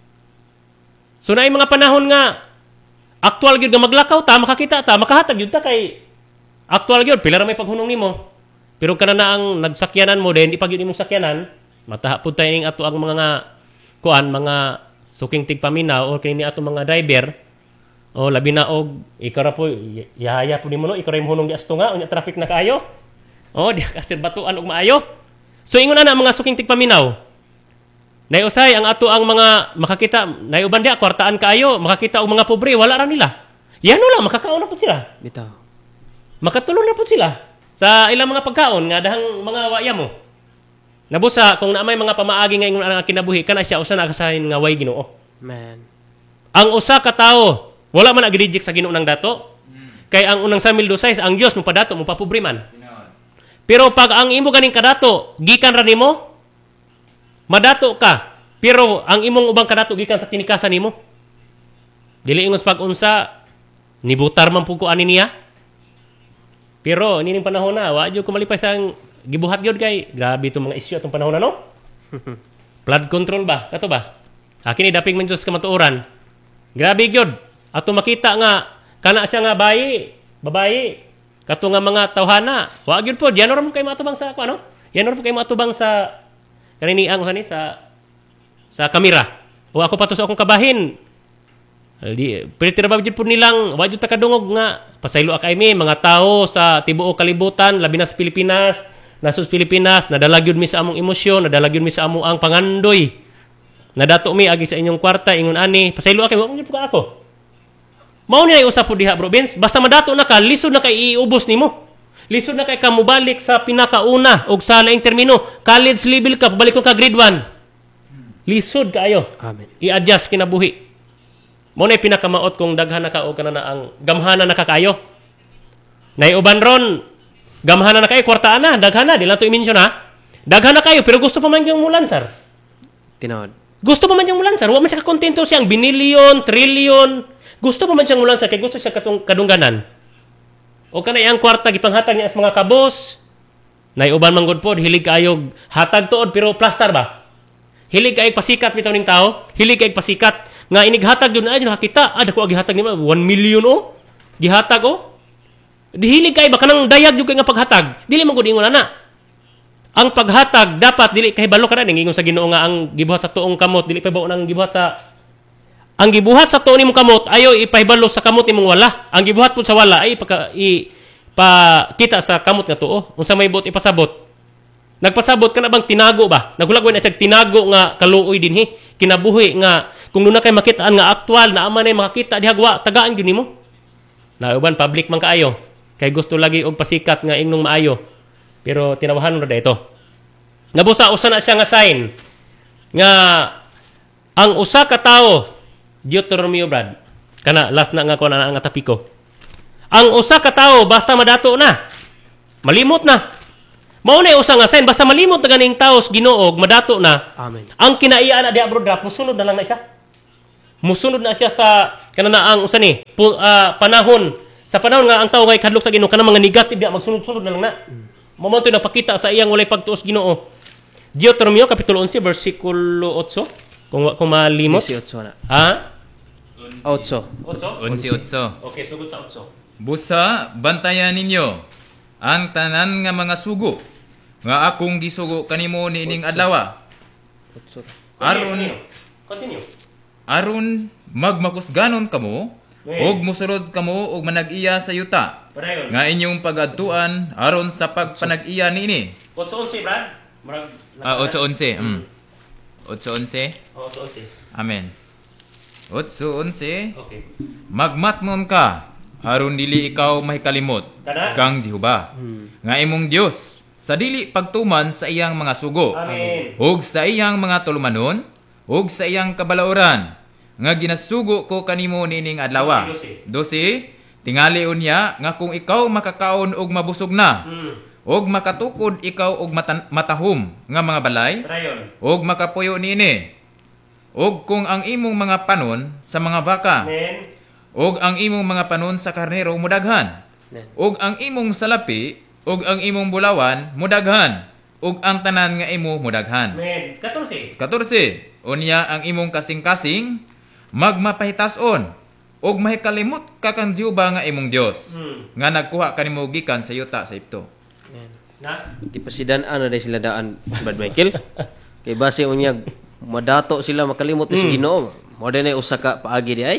So na mga panahon nga aktual gyud nga maglakaw ta makakita ta makahatag gyud ta kay aktual gyud pila ra may paghunong nimo. Pero kana na ang nagsakyanan mo din di pa gyud imong sakyanan, mataha pud tayo ning ato ang mga mga suking tigpaminaw o kini ato mga driver o labi na og ikaw ra po yaya po nimo no ikaw ra imong hunong di asto nga unya traffic na kaayo. Oh, di kasi batuan og maayo. So ingon ana mga suking tigpaminaw. Naiusay ang ato ang mga makakita, naiuban dia kwartaan kaayo, makakita og mga pobre wala ra nila. Yano lang makakaon na pud sila. Bitaw. Makatulong na pud sila sa ilang mga pagkaon nga dahang mga waya mo. Nabusa kung na may mga pamaagi nga ingon ang kinabuhi kana siya usa na kasahin nga way Ginoo. Man. Ang usa ka tawo wala man agrijik sa Ginoo nang dato. Kay ang unang Samuel 2:6 ang Dios mo padato mo papobre man. Pero pag ang imo ganing kadato gikan ra nimo madato ka. Pero ang imong ubang kadato gikan sa tinikasan nimo. Dili ingos pag unsa nibutar man pud ko ani niya. Pero nining panahon na wa jud ko malipay sa gibuhat gyud kay grabe itong mga isyu atong panahon na no. Flood control ba? Kato ba? Kini daping man Diyos kamatuoran. Grabe gyud. Ato makita nga kana siya nga babae. Kato nga mga tawhana. Wa gyud po diyan ra mo kay matubang sa ano? Yan ra po kay matubang sa kanini ang sa kamera. O ako pato sa akong kabahin. Di pwede ra ba gyud po nilang wa gyud ta kadungog nga pasaylo akay mi mga tao sa tibuok kalibutan labi na sa Pilipinas. Nasus Pilipinas, nadala gyud mi sa among emosyon, nadala gyud mi sa among ang pangandoy. Nadato mi agi sa inyong kwarta ingon ani, pasaylo kay mo gyud ka ako. Mao ni ay usap po diha bro Vince, basta madato na ka, lisod na kay iubos nimo. Lisod na kay ka mobalik sa pinakauna og sa laing termino, college level ka, balik ko ka grade 1. Lisod kaayo. Amen. I-adjust kinabuhi. Mao ni pinakamaot kung daghan na ka o kana na ang gamhanan na ka kayo. Nay uban ron gamhanan na kayo, kwartaan na, daghan na, di lang ito i-mention ha. Daghan na kayo, pero gusto pa man yung mulansar. Tinod. Gusto pa man yung mulansar. Huwag man siya kakontento siyang binilyon, trilyon. Gusto pa man siyang mulansar, kaya gusto siya kadungganan. O ka na iyang kwarta, gipanghatag niya as mga kabos. Naiuban man good po, hilig kayo, hatag tuod, pero plastar ba? Hilig kayo pasikat, bitaw ning tao. Hilig kayo pasikat. Nga inighatag yun, ay, nakita, dako gihatag niya, 1 million o. Gihatag o. Dihilig kay baka nang dayag yung nga paghatag. Dili man gud ingon ana. Ang paghatag dapat dili kay balo kada ingon sa Ginoo nga ang gibuhat sa tuong kamot dili pa bao nang gibuhat sa ang gibuhat sa tuong nimong kamot ayo ipahibalo sa kamot nimong wala. Ang gibuhat pud sa wala ay kita sa kamot nga tuo. Unsa may buot ipasabot. Nagpasabot ka na bang tinago ba? Nagulagway na siya tinago nga kaluoy dinhi. Kinabuhi nga kung nuna kay makitaan nga aktual na aman ay makakita dihagwa tagaan gyud nimo. Nauban public man kaayo. Kay gusto lagi og pasikat nga ingnong maayo. Pero tinawahan ra ito. Nabusa usa na siya nga sign nga ang usa ka tawo Deuteronomio brad. Kana last na nga ko na nga tapiko. Ang usa ka tawo basta madato na, malimot na. Mao na usa nga sign basta malimot na ganing tawo sa Ginoo, madato na. Amen. Ang kinaiya na diha bro drop, musunod na lang na siya. Musunod na siya sa kanana ang usa ni panahon. Sa panahon nga ang tawo kay kadlok sa Ginoo kanang mga negative diha magsunod-sunod na lang na. Momento nagpakita sa iyang walay pagtuos Ginoo. Deuteronomio kapitulo 11 bersikulo 8. Kung malimot. 18 na. Ha? 8. 8? 11:8. Okay, sugod sa 8. Busa, bantayan ninyo ang tanan nga mga sugo nga akong gisugo kanimo niining adlaw. 8. Continue. Aron magmakusganon kamo og musulod kamo og manag-iya sa yuta Padayon. nga inyong pag-adtuan aron sa pagpanag-iya niini. 8-11, Brad. 8:11. 8:11. 8-11. Amen. 8:11. Okay. Magmatnon ka aron dili ikaw mahikalimot Kana? kang Jehova nga imong Dios sa dili pagtuman sa iyang mga sugo Amen. ug sa iyang mga tulumanon ug sa iyang kabalauran nga ginasugo ko kanimo nining adlaw. 12. Tingali unya nga kung ikaw makakaon og mabusog na og makatukod ikaw og matahom nga mga balay Padayon. og makapuyo niini og kung ang imong mga panon sa mga baka Amen. og ang imong mga panon sa karnero mudaghan Amen. og ang imong salapi og ang imong bulawan mudaghan og ang tanan nga imo mudaghan. Amen. 14. 14. Unya ang imong kasing-kasing magmapahitason og mahikalimot ka kang Jehova nga imong Dios nga nagkuha kanimo gikan sa yuta sa Egipto. Na? Di pa sidan-an na dahil sila daan, Brad Michael. Kay base unyag, madato sila makalimot na sa Ginoo. Mo din ay usa ka paagi di ay.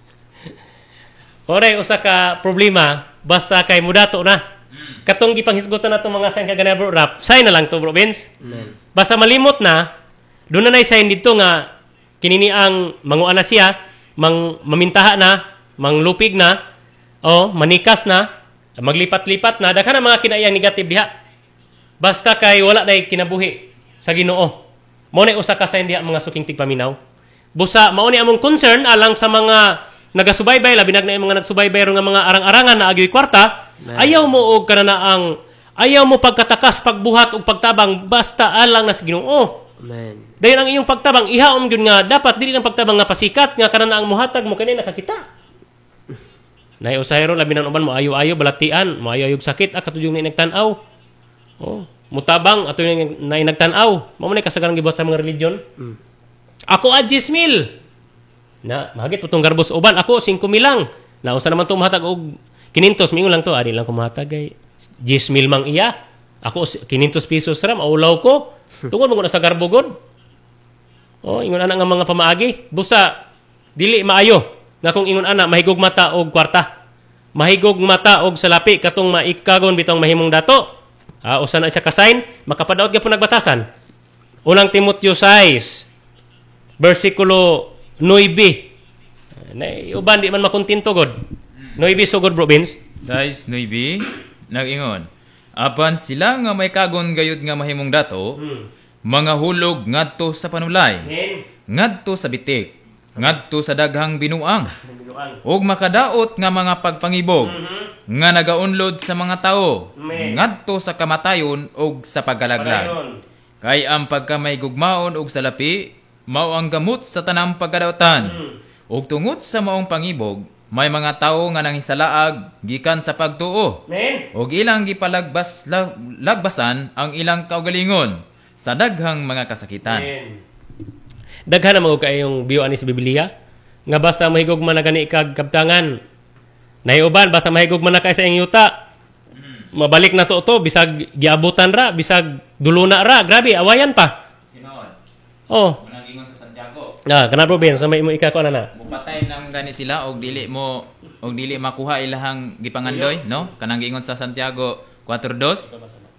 Oray, usa ka problema, basta kay mudato na. Katong gipanghisgotan nato mga sign kagana bro rap. Sign na lang to bro Vince. Amen. Basta malimot na, doon na sign dito nga kinini ang manguan na siya, mamintaha na, manglupig na, o manikas na, maglipat-lipat na, daghan ang mga kinayang negative diha. Basta kay wala day kinabuhi sa Ginoo. Mao na usa ka sign diha mga suking tigpaminaw. Busa mao ni among concern alang sa mga nagasubaybay labi na mga nagsubaybay ron nga mga arang-arangan na agyoy kwarta. Ayaw mo og kanana ayaw mo pagkatakas, pagbuhat ug pagtabang basta alang na sa Ginoo. Amen. Dayon ang iyong pagtabang ihaom gyud nga dapat dili ang pagtabang nga pasikat nga kanana ang muhatag mo kani nakakita. Nay usahero labi na uban mo ayo-ayo balatian, mo ayo-ayo sakit katuyong ni nagtan-aw. Oh, mutabang ato yung nagtan-aw. Mao man kasagaran gibuhat sa mga religion. Ako 10,000. Na mahagit putong garbos uban ako 5,000 lang. Na usa naman to mahatag og 500 mingon lang to, ari lang ko mahatag kay 10,000 mang iya. Ako 500 pesos ra maulaw ko. Tungod mo na sa garbogod. Oh, ingon ana nga mga pamaagi, busa dili maayo. Nga kung ingon ana mahigog mata og kwarta. Mahigog mata og salapi katong maikagon bitong mahimong dato. Usa na siya ka-sign, makapadaot gyapon nagbatasan. Unang Timoteo 6 bersikulo 9. Uban di man makontinto god. 9 sugod bro Vince. 6:9 nag-ingon, apan sila nga may kagon gayud nga mahimong dato, mga hulog ngadto sa panulay, Amen. ngadto sa bitik, ngadto sa daghang binuang, ug makadaot nga mga pagpangibog, nga nagaunlod sa mga tao, Amen. ngadto sa kamatayon ug sa pagkalaglag. Padayon. Kay ang pagkamay gugmaon ug salapi mao ang gamot sa tanang pagkadautan. Ug tungod sa maong pangibog, may mga tawo nga nangisalaag gikan sa pagtuo. Amen. Ug ilang lagbasan ang ilang kaugalingon sa daghang mga kasakitan. Amen. Daghan na mga kayong biyo ani sa Biblia nga basta mahigog man na gani kag kabtangan. Naiuban basta mahigog man na kay sa iyong yuta. Mabalik na to bisag giabutan ra, bisag duluna ra, grabe awayan pa. Tinuod. Oh, Munang ingon sa Santiago. kana bro Ben, sa may mo ikako na. Mupatay nang gani sila og dili makuha ilahang gipangandoy, no? Kanang giingon sa Santiago 4:2.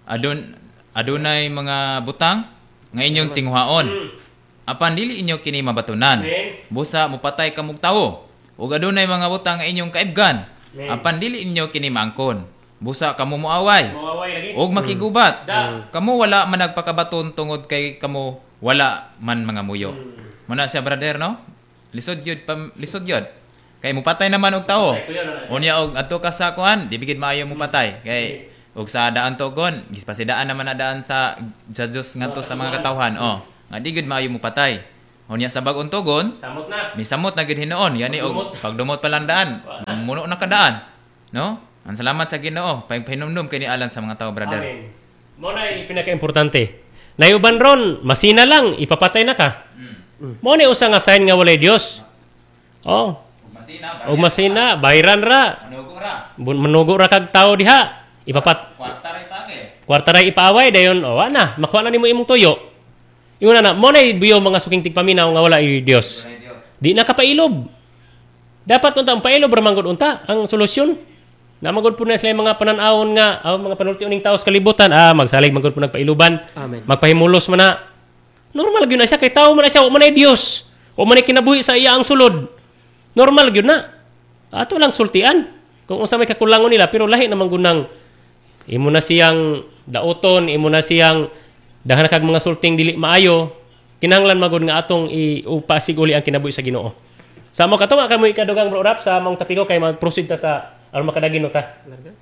Adunay mga butang nga inyong tinghuaon. Apan dili inyo kini mabatunan. Busa mupatay kamog tawo. Ug adunay mga butang nga inyong kaibgan. Apan dili inyo kini maangkon. Busa kamo moaway. Mawaway lagi. Og makigubat. Da. Kamo wala man nagpakabaton tungod kay kamo wala man mga muyo. Muna siya brother no? Lisod yun. Kay mupatay naman og tao. Okay, kuya na na siya. Unya og adto ka sa kuan, di bigid maayo mupatay. Kay og sa daan to gon, gipasidaan naman na daan sa Diyos ngadto sa mga katawhan. Oh, nga di gid maayo mupatay. Unya sa bag-ong tugon, Samot na. misamot na gid hinoon. Yani og pagdumot pa lang daan. Muno na kadaan. No? Ang salamat sa Ginoo. Pagpahinumdum kay ni alan sa mga tao, brother. Amen. Mo na pinaka-importante. Layuban ron, masina lang, ipapatay na ka. Mo ni usa nga sign nga walay Dios. Oh, Masina, og masina, bayran ra. manugo ra. Manugo ra kag tao diha. Kwarta ray tage. Kwarta ra ipaaway dayon. O ana, makuha na nimo imong tuyo. Ingon na, mo na biyo mga suking tigpaminaw nga wala i Dios. Di na kapailob. Dapat unta ang pailob ra manggod unta ang solusyon. Namagod po na sila yung mga pananawon nga, mga panulti uning tao sa kalibutan, magsalig magod po nagpailuban. Amen. Magpahimulos man na. Normal gyud na siya kay tao man na siya, o man ay Dios. O man ay kinabuhi sa iya ang sulod. Normal gyud na. Ato lang sultian. Kung unsa may kakulangon nila, pero lahi naman gunang imo na siyang daoton, imo na siyang daghan kag mga sulting dili maayo, kinahanglan magud nga atong iupasig uli ang kinabuhi sa Ginoo. Sa mo kato kamo ikadugang bro rap sa among tapiko kay mag-proceed ta sa aron makadagino ta.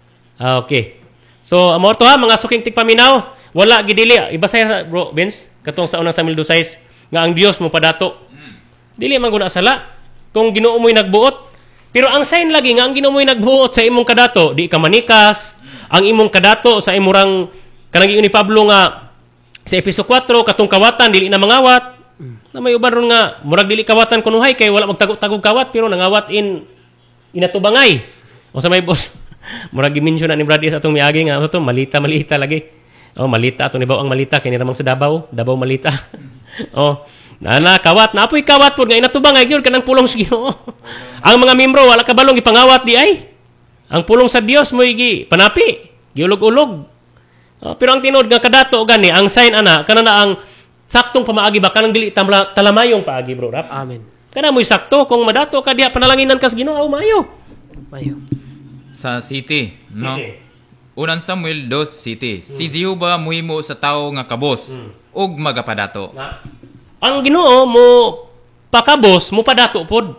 Okay. So amo to ha mga suking tigpaminaw, wala gidili ibasay bro Vince katong sa unang Samuel 2:6 nga ang Dios mo padato. Dili man guna sala kung Ginoo mo'y nagbuot. Pero ang sign lagi nga ang Ginoo mo'y nagbuot sa imong kadato, di ka manikas. Ang imong kadato sa imurang kanang ni Pablo nga sa Epeso 4 katong kawatan dili na mangawat. Na may uban ron nga murag dili kawatan kunuhay kay wala magtagog kawat pero nangawat inatubangay. O sa may boss, murag gimension na ni Brady sa atong miagi nga to malita lagi. Oh, malita ato ni baw ang malita kay ni ramang sa Davao malita. Oh, na kawat na apoy kawat pud nga inatubangay gyud kanang pulong sa Ginoo. Ang mga membro wala kabalong ipangawat di ay. Ang pulong sa Dios mo igi panapi, giulog-ulog. Oh, pero ang tinod nga kadato gani ang sign ana kana na ang saktong pamaagi ba kanang dili talamayong paagi bro rap. Amen. Kana mo'y sakto kung madato ka diha panalanginan kas Ginoo mayo. Mayo. Sa city, no? City. Unang Samuel 2 city. Si Jehova muhimo sa tao nga kabos ug magapadato. Na, ang Ginoo mo pakabos mo padato pod.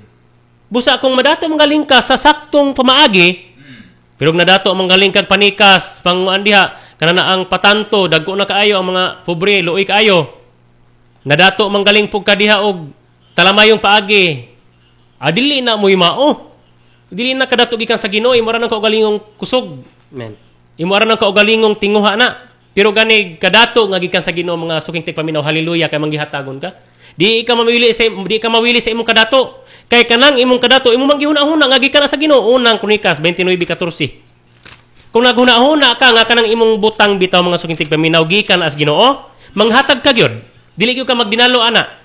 Busa kung madato manggaling ka sa saktong pamaagi, pero nadato manggaling kag panikas, panguandiha kana na ang patanto dagko na kaayo ang mga pobre, luoy kaayo. Nadato manggaling pug kadiha og talamayong paagi. Adili na mo'y mao. Dili na kadato gikan sa Ginoo, imo ra nang kaugalingong kusog. Amen. Imo ra nang kaugalingong tinguha na. Pero gani kadato nga gikan sa Ginoo mga suking tigpaminaw, haleluya kay manggihatagon ka. Di ka mawili sa imong kadato. Kay kanang imong kadato imo manggihuna-huna nga gikan sa Ginoo. Unang Kronikas 29:14. Kung naghuna-huna ka nga kanang imong butang bitaw mga suking tigpaminaw gikan as Ginoo, manghatag ka gyud. Dili gyud ka magdinalo ana.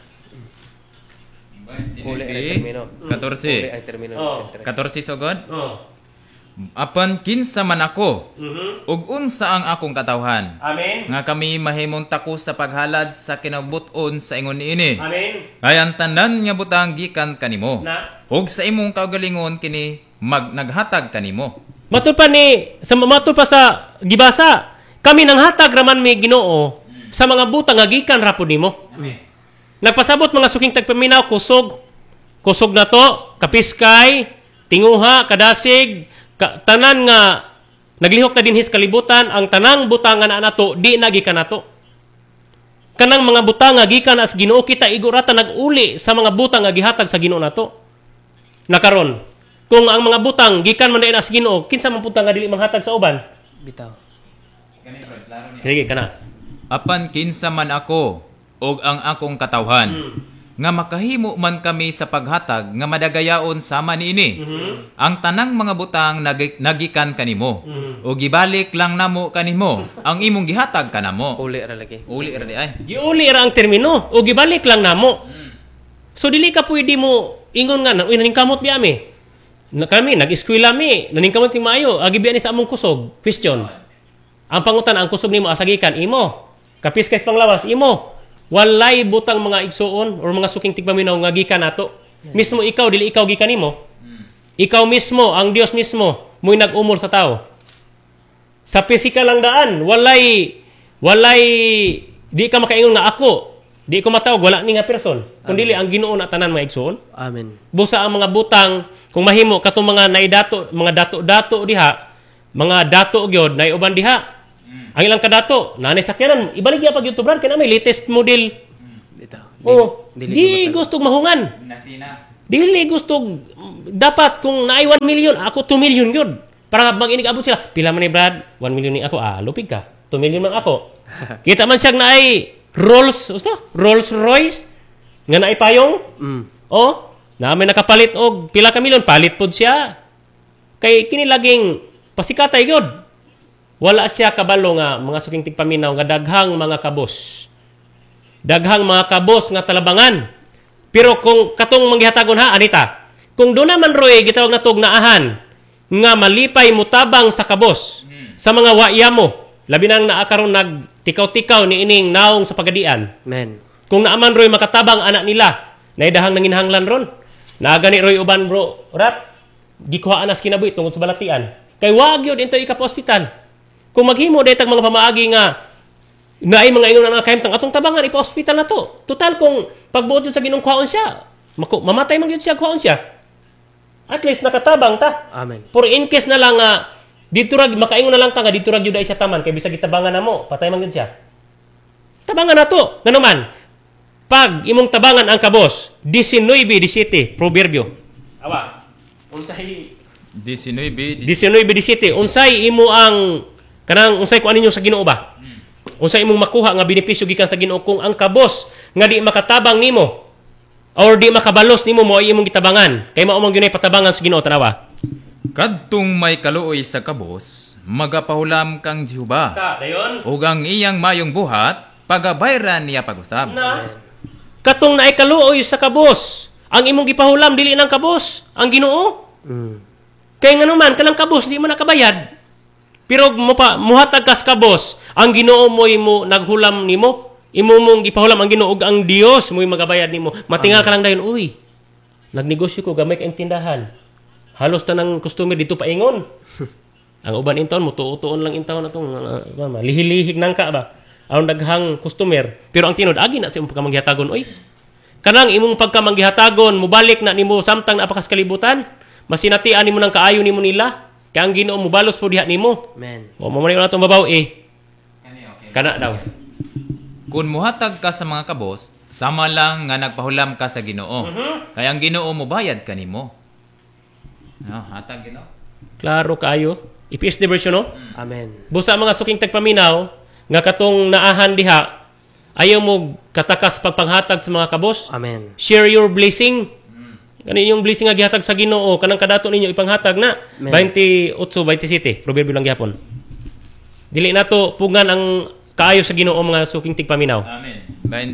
Uli ang termino. 14. Uli ang termino. Oh. 14 sugod. Oh. Apan kinsa man ako Mhm. ug unsa ang akong katawhan Amen. nga kami mahimong takos sa paghalad sa kinabuton sa ingon niini. Amen. Kay ang tanan nga butang gikan kanimo. Na Ug sa imong kaugalingon kini naghatag kanimo. matud pa sa gibasa, kami nang hatag raman mi Ginoo sa mga butang nga gikan ra pud nimo. Nagpasabot mga suking tagpaminaw kusog na to, kapiskay, tinguha, kadasig, tanan nga naglihok na dinhis kalibutan, ang tanang butang nga nato di nagikan nato. Kanang mga butang nga gikan as Ginoo kita igurata naguli sa mga butang nga gihatag sa Ginoo nato. Nakaron, kung ang mga butang gikan man as Ginoo, kinsa man butang nga dili manghatag sa uban? Bitaw. Sige kana. Apan kinsa man ako ug ang akong katawhan nga makahimo man kami sa paghatag nga madagayaon sama niini. Ang tanang mga butang nagikan kanimo o gibalik lang namo kanimo ang imong gihatag kanamo. Uli ra lagi. Uli ra di ay. Giuli ra ang termino o gibalik lang namo. So dili ka pwede mo ingon nga uy naningkamot bi ami. Na kami nag-eskwela mi, naningkamot ting maayo, agi bi ani sa among kusog. Question. Ang pangutan ang kusog nimo asagikan imo. Kapiskay sa panglawas imo. Walay butang mga igsuon or mga suking tigpaminaw nga gikan nato. Mismo ikaw dili ikaw gikan nimo. Ikaw mismo, ang Dios mismo, mo'y nag-umol sa tao. Sa physical lang daan, walay di ka makaingon nga ako Di ko matawag wala ni nga person. Kundi ang Ginoo na tanan mga igsoon. Amen. Busa ang mga butang kung mahimo katong mga naidato, mga dato-dato diha, mga dato gyud naiuban diha. Ang ilang kadato, nanay sakyanan, ibaligya pag YouTube brad kay na may latest model. Dito. Oh, dili di ko gusto mahungan. Nasina. Dili gusto dapat kung naay 1 million, ako 2 million yun. Para mag-inig abot sila. Pila man ni Brad? 1 million ni ako. Lupig ka. 2 million man ako. Kita man siyang naay Rolls Royce nga naay payong. Oh, na may nakapalit og pila ka milyon, palit pod siya. Kay kini laging pasikatay gyud. Wala siya kabalo nga mga suking tigpaminaw nga daghang mga kabos. Daghang mga kabos nga talabangan. Pero kung katong manggihatagon ha, Anita, kung doon naman Roy, gitawag na tog naahan, nga malipay mutabang sa kabos, sa mga wayamo, labi nang naakaroon nagtikaw-tikaw ni ining naong sa pagadian. Amen. Kung naaman Roy makatabang anak nila, naidahang nanginhanglan ron. Nagani Roy uban bro, rap, gikuhaan nas kinabuhi tungod sa balatian. Kay wag yun into ika pa ospital. Kung maghimo daytag mga pamaagi nga naay mga ingon na nakahimtang atong tabangan ipa-hospital na to. Total kung pagbuot sa Ginong kuhaon siya, mamatay man gyud siya kuhaon siya. At least nakatabang ta. Amen. For in case na lang dito rag makaingon na lang ta nga dito rag gyud ay siya taman kay bisag gitabangan namo, patay man gyud siya. Tabangan na to. Nganuman, pag imong tabangan ang kabos, 19-17 proverbio. Awa. Unsay 19-17 unsay imo ang kanang unsay kuan ninyo sa Ginoo ba? Unsay imong makuha nga benepisyo gikan sa Ginoo kung ang kabos nga di makatabang nimo or di makabalos nimo mo ay imong gitabangan kay mao man gyud patabangan sa Ginoo tanawa. Kadtong may kaluoy sa kabos, magapahulam kang Jehova. Dayon. Ug ang iyang mayong buhat, pagabayran niya pag-usab. Na katong naay kaluoy sa kabos, ang imong gipahulam dili nang kabos, ang Ginoo. Kay nganuman kanang kabos di man nakabayad. Pero muhatag kas kabos, ang Ginoo mo imo naghulam nimo, imo mong gipahulam ang Ginoo ug ang Dios mo magabayad nimo. Matingal ka lang dayon, uy. Nagnegosyo ko gamay kay tindahan. Halos tanang customer dito paingon. Ang uban intaon mo tuon lang intaon atong lihilihig nang ka ba. Aron daghang customer, pero ang tinod agi na sa imong pagkamanggihatagon, oy. Kanang imong pagkamanggihatagon, mubalik na nimo samtang napakas kalibutan, masinatian nimo nang kaayo nimo nila. Kaya ang Ginoo mo balos po diha nimo. Amen. O mo man na itong babaw Kana daw. Kung muhatag ka sa mga kabos, sama lang nga nagpahulam ka sa Ginoo. Kaya ang Ginoo mo bayad kanimo. Hatag Ginoo. Klaro kayo. EPSD version no? Amen. Busa mga suking tagpaminaw nga katong naahan diha ayaw mo katakas pagpanghatag sa mga kabos. Amen. Share your blessing. Kani yung blessing nga gihatag sa Ginoo kanang kadato ninyo ipanghatag na 28-27 proverbio lang gihapon. Dili nato pugan ang kaayo sa Ginoo mga suking tigpaminaw. Amen.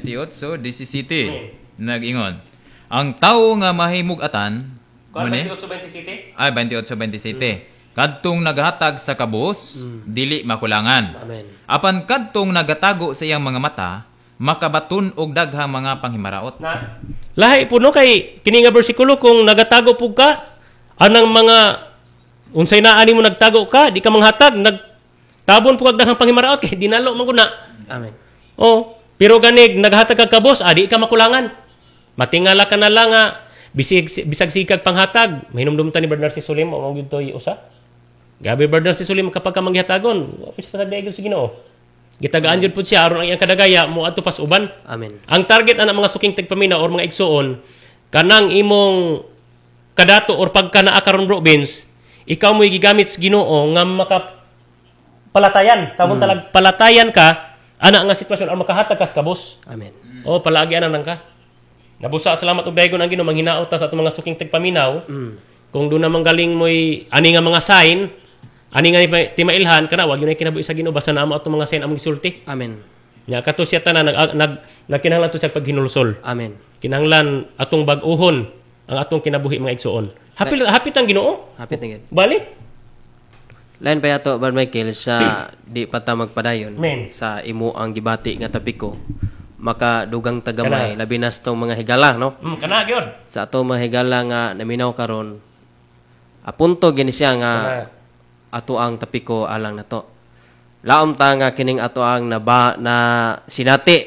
28:17 nag-ingon. Ang tawo nga mahimug-atan Kuan muni 28-27? ay 28:27. Kadtong naghatag sa kabos, dili makulangan. Amen. Apan kadtong nagatago sa iyang mga mata, makabaton og daghang mga panghimaraot. Na lahi po no kay kini nga bersikulo kung nagatago pug ka anang mga unsay naa nimo nagtago ka di ka manghatag nagtabon pug daghang panghimaraot kay dinalo man gud na. Amen. Oh, pero ganig naghatag ka kabos di ka makulangan. Matingala ka na lang bisag sikag panghatag. Mahinumdum ta ni Brother si Sulim o gyud toy usa. Gabi Brother si Sulim kapag ka manghihatagon, wa pa siya kadagay sa Ginoo. Gitagaan jud pud siya aron ang iyang kadagaya mo adto pas uban. Amen. Ang target ana mga suking tigpamina or mga igsuon kanang imong kadato or pagka naa karon bro Vince, ikaw mo gigamit sa Ginoo nga makapalatayan. Tawon talag palatayan ka ana nga sitwasyon aron makahatag ka sa kabos. Amen. O palagi ana nang ka. Nabusa salamat og dayon ang Ginoo manghinaot ta sa atong mga suking tigpaminaw. Kung do na manggaling mo'y ani nga mga sign, ani nga timailhan kana wag yun ay kinabuhi sa Ginoo basta na amo atong mga sign among gisulti. Amen. Nya kato siya tanan nagkinahanglan to siya paghinulsol. Amen. Kinahanglan atong bag-uhon ang atong kinabuhi mga igsuon. Hapit ang Ginoo. Hapit na gid. Balik. Lain pa yato Brother Michael sa di pa ta magpadayon Men. sa imo ang gibati nga topiko. Makadugang tagamay labi na sa mga higala no. Kana gyud. Sa ato mga higala nga naminaw karon apunto gini siya nga ato ang topiko alang nato. Laom ta nga kining ato ang na sinati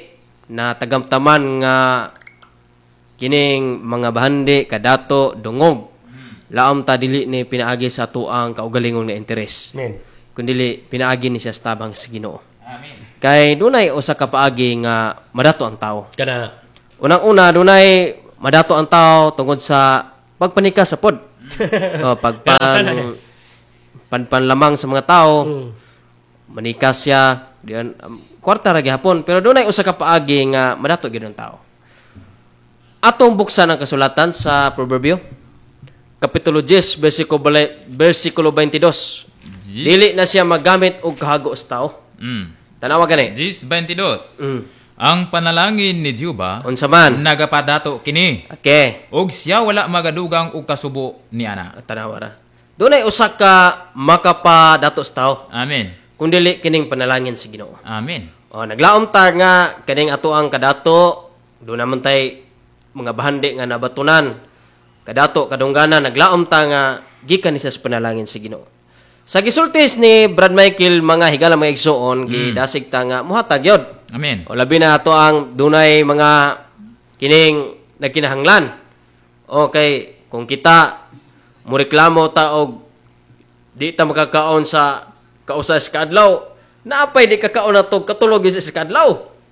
na tagamtaman nga kining mga bahandi kadato dungog. Laom ta dili ni pinaagi sa tuang kaugalingon nga interes. Amen. Kundi pinaagi ni siya sa tabang sa Ginoo. Amen. Kay dunay usa ka paagi nga madato ang tawo. Kana. Unang-una dunay madato ang tawo tungod sa pagpanikas sa pod. Panlamang sa mga tao. Manikas siya diyan kwarta ra gihapon pero dunay usa ka paagi nga madato gyud ang tawo. Atong buksan ang kasulatan sa Proverbio Kapitulo 10 bersikulo 22. Dili na siya magamit og kahago sa tao. Tanawa gani. 10:22. Mm. Ang panalangin ni Jehova Unsa man? nagapadato kini. Okay. Og siya wala magadugang og kasubo ni ana. Tanawa ra. Dunay usa ka makapadato sa tao. Amen. Kun dili kining panalangin sa Ginoo. Amen. O naglaom ta nga kining ato ang kadato do naman tay mga bahandi nga nabatunan. Kadato kadungganan naglaom ta nga gikan ni sa panalangin sa Ginoo. Sa gisultis ni Brad Michael mga higala mga igsoon gidasig ta nga muhatag yod. Amen. O labi na ato ang dunay mga kining nagkinahanglan. Okay, kung kita mureklamo ta og di ta makakaon sa kausa sa kadlaw, naapay di kakaon na to katulog sa kadlaw.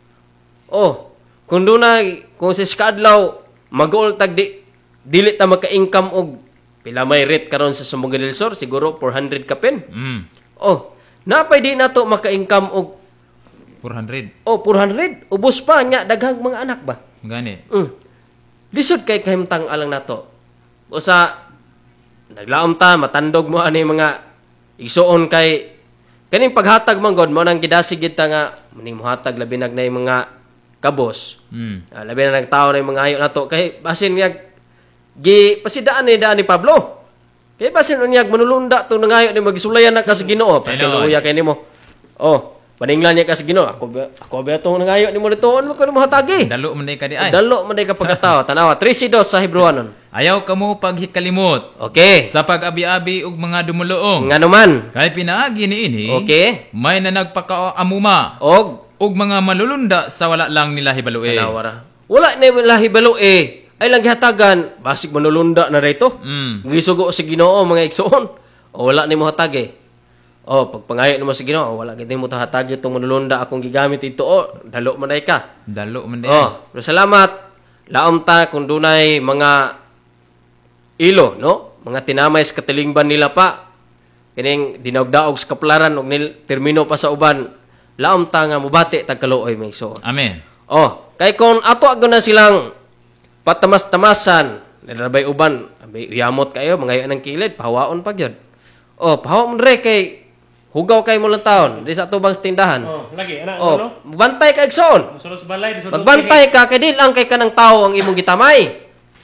Oh, kung sa kadlaw mag-ul tag dili ta maka-income og pila may rate karon sa Sambunga del Sur siguro 400 kapin. Oh, naapay di nato maka-income og 400. 400 ubos pa nya daghang mga anak ba. Gani. Lisod kay kahimtang alang nato. Usa naglaom ta matandog mo ani mga igsuon kay kaning paghatag man god mo nang gidasig gid ta nga muning mohatag labi nagnay mga kabos. Labi na nagtawo na mga ayo nato kay basin yag pasidaan ni Pablo. Kay basin unyag manulunda to nangayo ni magisulayan na ka sa Ginoo. Patiluya kay nimo. Oh, paninglan niya ka sa Ginoo. Ako ba to nangayo ni mo ditoon mo kuno mohatagi. Dalo man day ka di ay. Dalo man day ka pagkatao. Tanawa 3:2 sa Hebrewanon. Ayaw kamo paghikalimot Okay. sa pag-abi-abi og mga dumuluong. Nga naman. Kay pinaagi niini. Okay. May na nagpakaamuma Og mga malulunda sa wala lang nila hibalue. tanawara. Wala ni lahi balo ay lang gihatagan basig manulunda na rito. Gisugo sa Ginoo mga igsoon. O wala ni mo hatagi. O pagpangayo nimo sa Ginoo, wala gid mo hatagi itong manulunda akong gigamit ito. O dalo man day ka. Dalo man day. Pero salamat. Laom ta kung dunay mga ilo, no? Mga tinamay sa katilingban nila pa. Kining dinawdaog sa kaplaran og termino pa sa uban. Laom ta nga mubati tag kaluoy may igsoon. Amen. Kay kung ato ago na silang patamas-tamasan, nilabay uban, abay uyamot kayo, mga ng kilid, pahawaon pa gyud. Pahawaon re kay hugaw kay mo lang taon, di sa atubang tindahan. Lagi ana Bantay ka igsoon. Sulod sa balay, sulod. Magbantay ka kay di lang kay kanang tawo ang imong gitamay.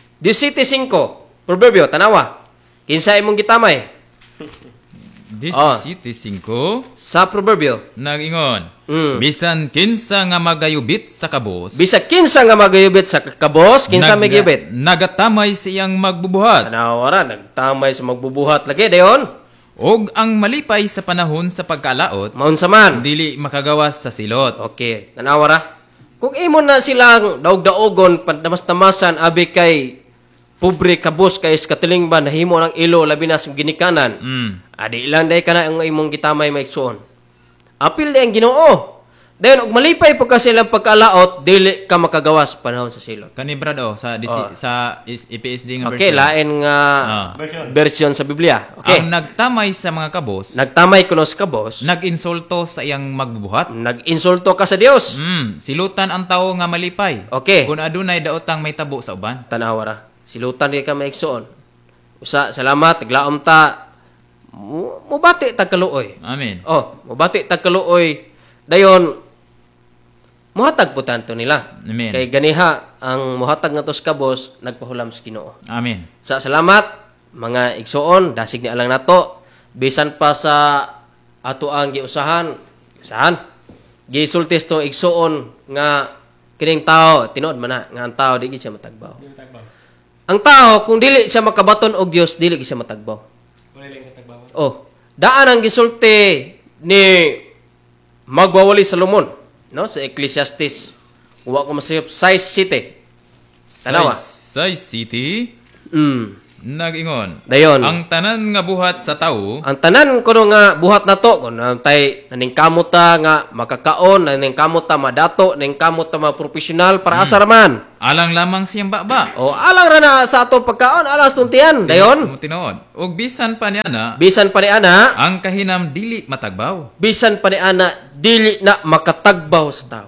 17:5, Proverbio tanawa. Kinsa imong gitamay? 17:5 Sa Proverbio. nag-ingon. Bisan kinsa nga magayubit sa kabos. Bisa kinsa nga magayubit sa kabos, kinsa may giyubit. Nagatamay siyang magbubuhat. Tanawara, nagtamay sa magbubuhat lagi dayon. Og ang malipay sa panahon sa pagkalaot, Maunsa man. dili makagawas sa silot. Okay, tanawara. Kung imo na silang daog-daogon pandamas-tamasan abi kay pobre kabos kay katilingban nahimo ng ilo labi na sa ginikanan. Adi ilang day kana ang imong gitamay maigsuon. Apil day ang Ginoo. Dayon og malipay pagka silang pagkalaot dili ka makagawas panahon sa silot. Kani brad sa EPSD nga Okay, version. lain nga version sa Biblia. Okay. Ang nagtamay sa mga kabos, Nagtamay kuno sa kabos, nag-insulto sa iyang magbubuhat. nag-insulto ka sa Dios. Silutan ang tao nga malipay. Okay. Kung adunay daotang may tabo sa uban. Tanawara. Silutan kay ka maigsoon. Usa, salamat, naglaom ta. Mubati tag kaluoy. Amen. Mubati tag kaluoy. Dayon muhatag po tanto nila. Amen. Kay ganiha ang muhatag nga to sa kabos nagpahulam sa Ginoo. Amen. Sa salamat mga igsoon, dasig ni alang nato bisan pa sa ato ang giusahan. Gisultis to igsoon nga kining tao tinuod man na nga ang tao di gid siya matagbaw. Ang tao kung dili siya makabaton og Dios, dili gid siya matagbaw. Daan ang gisulti ni magwawali Solomon, no, sa Ecclesiastes Wa ko masayop, size city. Tanawa. Say City, nag-ingon. Dayon. Ang tanan nga buhat sa tao, Ang tanan kuno nga buhat na to, kung tay naning kamot ta nga makakaon, naning kamot ta madato, naning kamot ta professional para asa raman. alang lamang siyang baba. O alang ra na sa ato pagkaon, alas tuntian. Dayon. Mo tinuod. Og bisan pa niya na, Bisan pa ni ana, ang kahinam dili matagbaw. bisan pa ni ana dili na makatagbaw sa tao.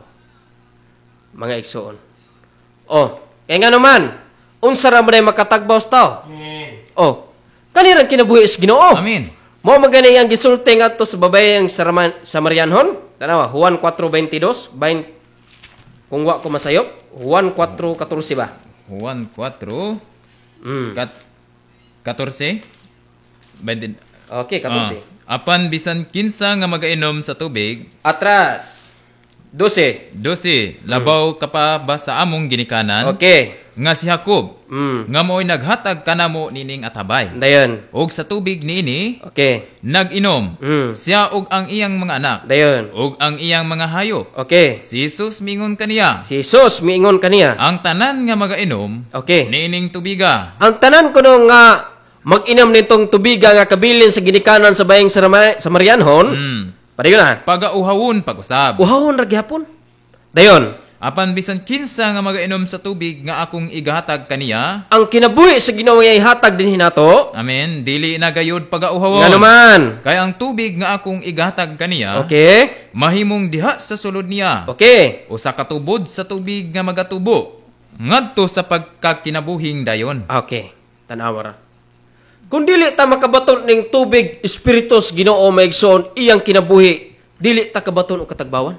Mga igsoon. Kaya nga naman, unsa ra man ay makatagbaw sa tao? Kanirang kinabuhi sa Ginoo. Amen. Mo magani ang gisulti ngadto sa babayeng Samarianhon. Tanawa, Juan 4:22, kung wa ko masayop, Juan 4:14 ba? Juan 4, Mm. 14. Okay, 14. Apan bisan kinsa nga magainom sa tubig, Atras. 12. 12, labaw ka pa ba sa among ginikanan, Okay. nga si Jacob, Mm. nga mo'y naghatag kanamo nining atabay. Dayon. Og sa tubig niini, Okay. nag-inom, Mm. siya og ang iyang mga anak, Dayon. og ang iyang mga hayop. Okay. Si Jesus mingon kaniya, Si Jesus miingon kaniya. ang tanan nga magainom, Okay. niining tubiga, Ang tanan ko nung nga mag-inom nitong tubiga nga kabilin sa ginikanan sa bayeng Samarianhon, padayon na. pagauhawon pag-usab. Uhawon ra gyapon. Dayon. Apan bisan kinsa nga magainom sa tubig nga akong igahatag kaniya, Ang kinabuhi sa Ginoo ay hatag din hinato. amen, dili na gayud Nga pagauhawon. naman. Kaya ang tubig nga akong igahatag kaniya, Okay. mahimong diha sa sulod niya, Okay. o sa katubod sa tubig nga magatubo, ngadto sa pagkakinabuhing dayon. Okay. Tanawa ra. Kung dili ta makabaton ning tubig, espiritus Ginoo maigsoon iyang kinabuhi, dili ta kabaton og katagbawan.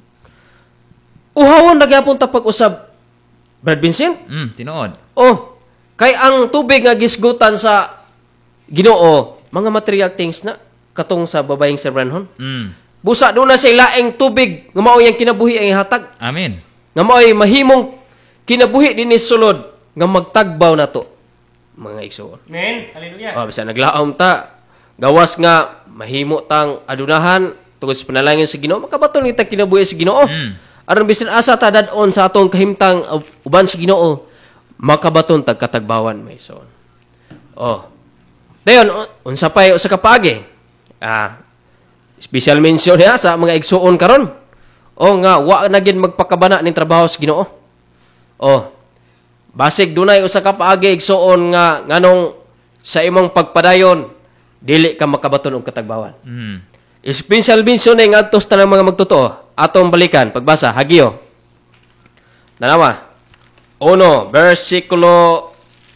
Uhawon na gyapon ta pag-usab. Brad Vincent? Tinuod. Kay ang tubig nga gisgutan sa Ginoo, mga material things na katong sa babayeng Samarianhon. Busa doon na sa ilaing tubig nga mao yang kinabuhi ang ihatag. Amen. Nga mao'y mahimong kinabuhi din sulod nga magtagbaw na to. Mga igsoon. Amen. Hallelujah. Bisa naglaom ta. Gawas nga mahimo tang adunahan tungod sa panalangin sa Ginoo, makabaton kita kinabuhi sa Ginoo. Aron bisan asa ta dadon sa atong kahimtang uban sa Ginoo, makabaton tag katagbawan may igsoon. Dayon unsa pay usa ka paagi? Special mention niya sa mga igsoon karon. Nga wa na gid magpakabana ning trabaho sa Ginoo. Basig dunay usa ka paagi igsoon nga nganong sa imong pagpadayon dili ka makabaton og katagbawan. Special mention ni ngadto sa tanang mga magtotoo. Atong balikan pagbasa Hagyo. Nanawa. 1 versikulo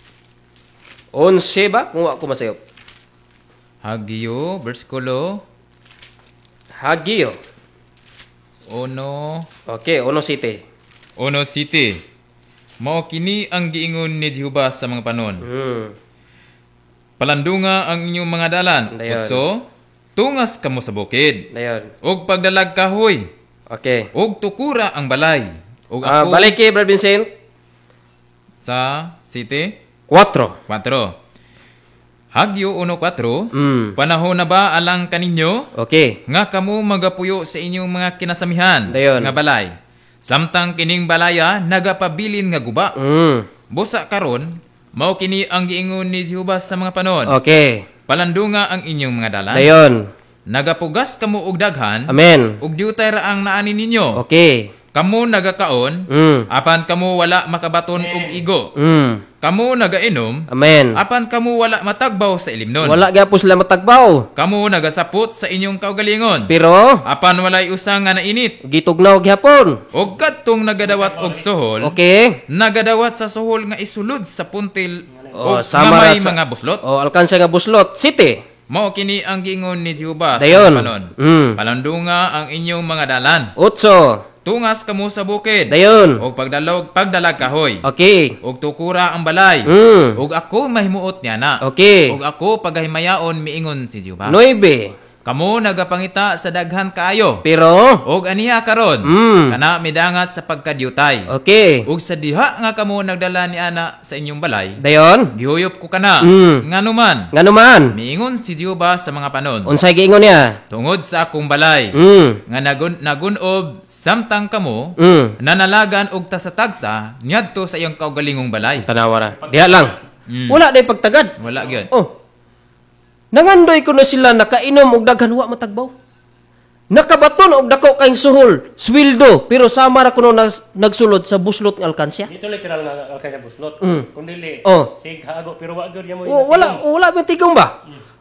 11 ba? Kung wa ko masayop. Hagyo, versikulo Hagyo. 1, Okay, 1:7. 1:7. Mao kini ang giingon ni Jehova sa mga panon. Palandunga ang inyong mga dalan. Dayon. Utso, tungas kamo sa bukid. Dayon. Og pagdalag kahoy. Okay. Og tukura ang balay. Og ako Balik kay Brad Vincent. sa City 4. 4. Hagyo 1:4. Mm. Panahon na ba alang kaninyo Okay. nga kamo magapuyo sa inyong mga kinasamihan Dayon. nga balay? Samtang kining balaya nagapabilin nga guba. Busa karon mao kini ang giingon ni Jehova sa mga panon. Okay. Palandunga ang inyong mga dalan. Dayon. Nagapugas kamo og daghan. Amen. Ug diutay ra ang naani ninyo. Okay. Kamo nagakaon, apan kamo wala makabaton og igo. Kamo nagainom, Amen. apan kamo wala matagbaw sa ilimnon. Wala gyapon sila matagbaw. Kamo nagasapot sa inyong kaugalingon, Pero apan walay usa nga nainit. gitugnaw gyapon. Og kadtong nagadawat og suhol, Okay. nagadawat sa suhol nga isulod sa puntil Oh, og sama nga may ra sa- mga buslot. Alkansa nga buslot. City. Mao kini ang giingon ni Jehova sa Dayon. panon. Mm. Palandunga ang inyong mga dalan. 8. Tungas kamo sa bukid. Dayon. Og pagdalag kahoy. Okay. Og tukura ang balay. Og ako mahimuot niya na. Okay. Og ako pagahimayaon miingon si Jehova. 9. Kamo nagapangita sa daghan kaayo. Pero, Og aniha karon, kana midangat sa pagkadyutay. okay. Ug sa diha nga kamo nagdala ni ana sa inyong balay, Dayon, gihuyop ko kana. Nganuman, nga naman, miingon si Jehova sa mga panon, unsay giingon niya? tungod sa akong balay, nga nagunob samtang kamo, nanalagan og tasa-tagsa niadto sa iyong kaugalingong balay. Tanawa ra. Diha lang. Wala day pagtagad. Wala gyud. Oh. Nangandoy ko na sila nakainom og daghan wa matagbaw. Nakabaton og dako kaing suhol, sweldo, pero sama ra kuno nagsulod sa buslot nga alkansya. Dito literal nga alkanya buslot. Kung dili, Oh. sig hago pero wa gyud mo. Wala bitigong ba?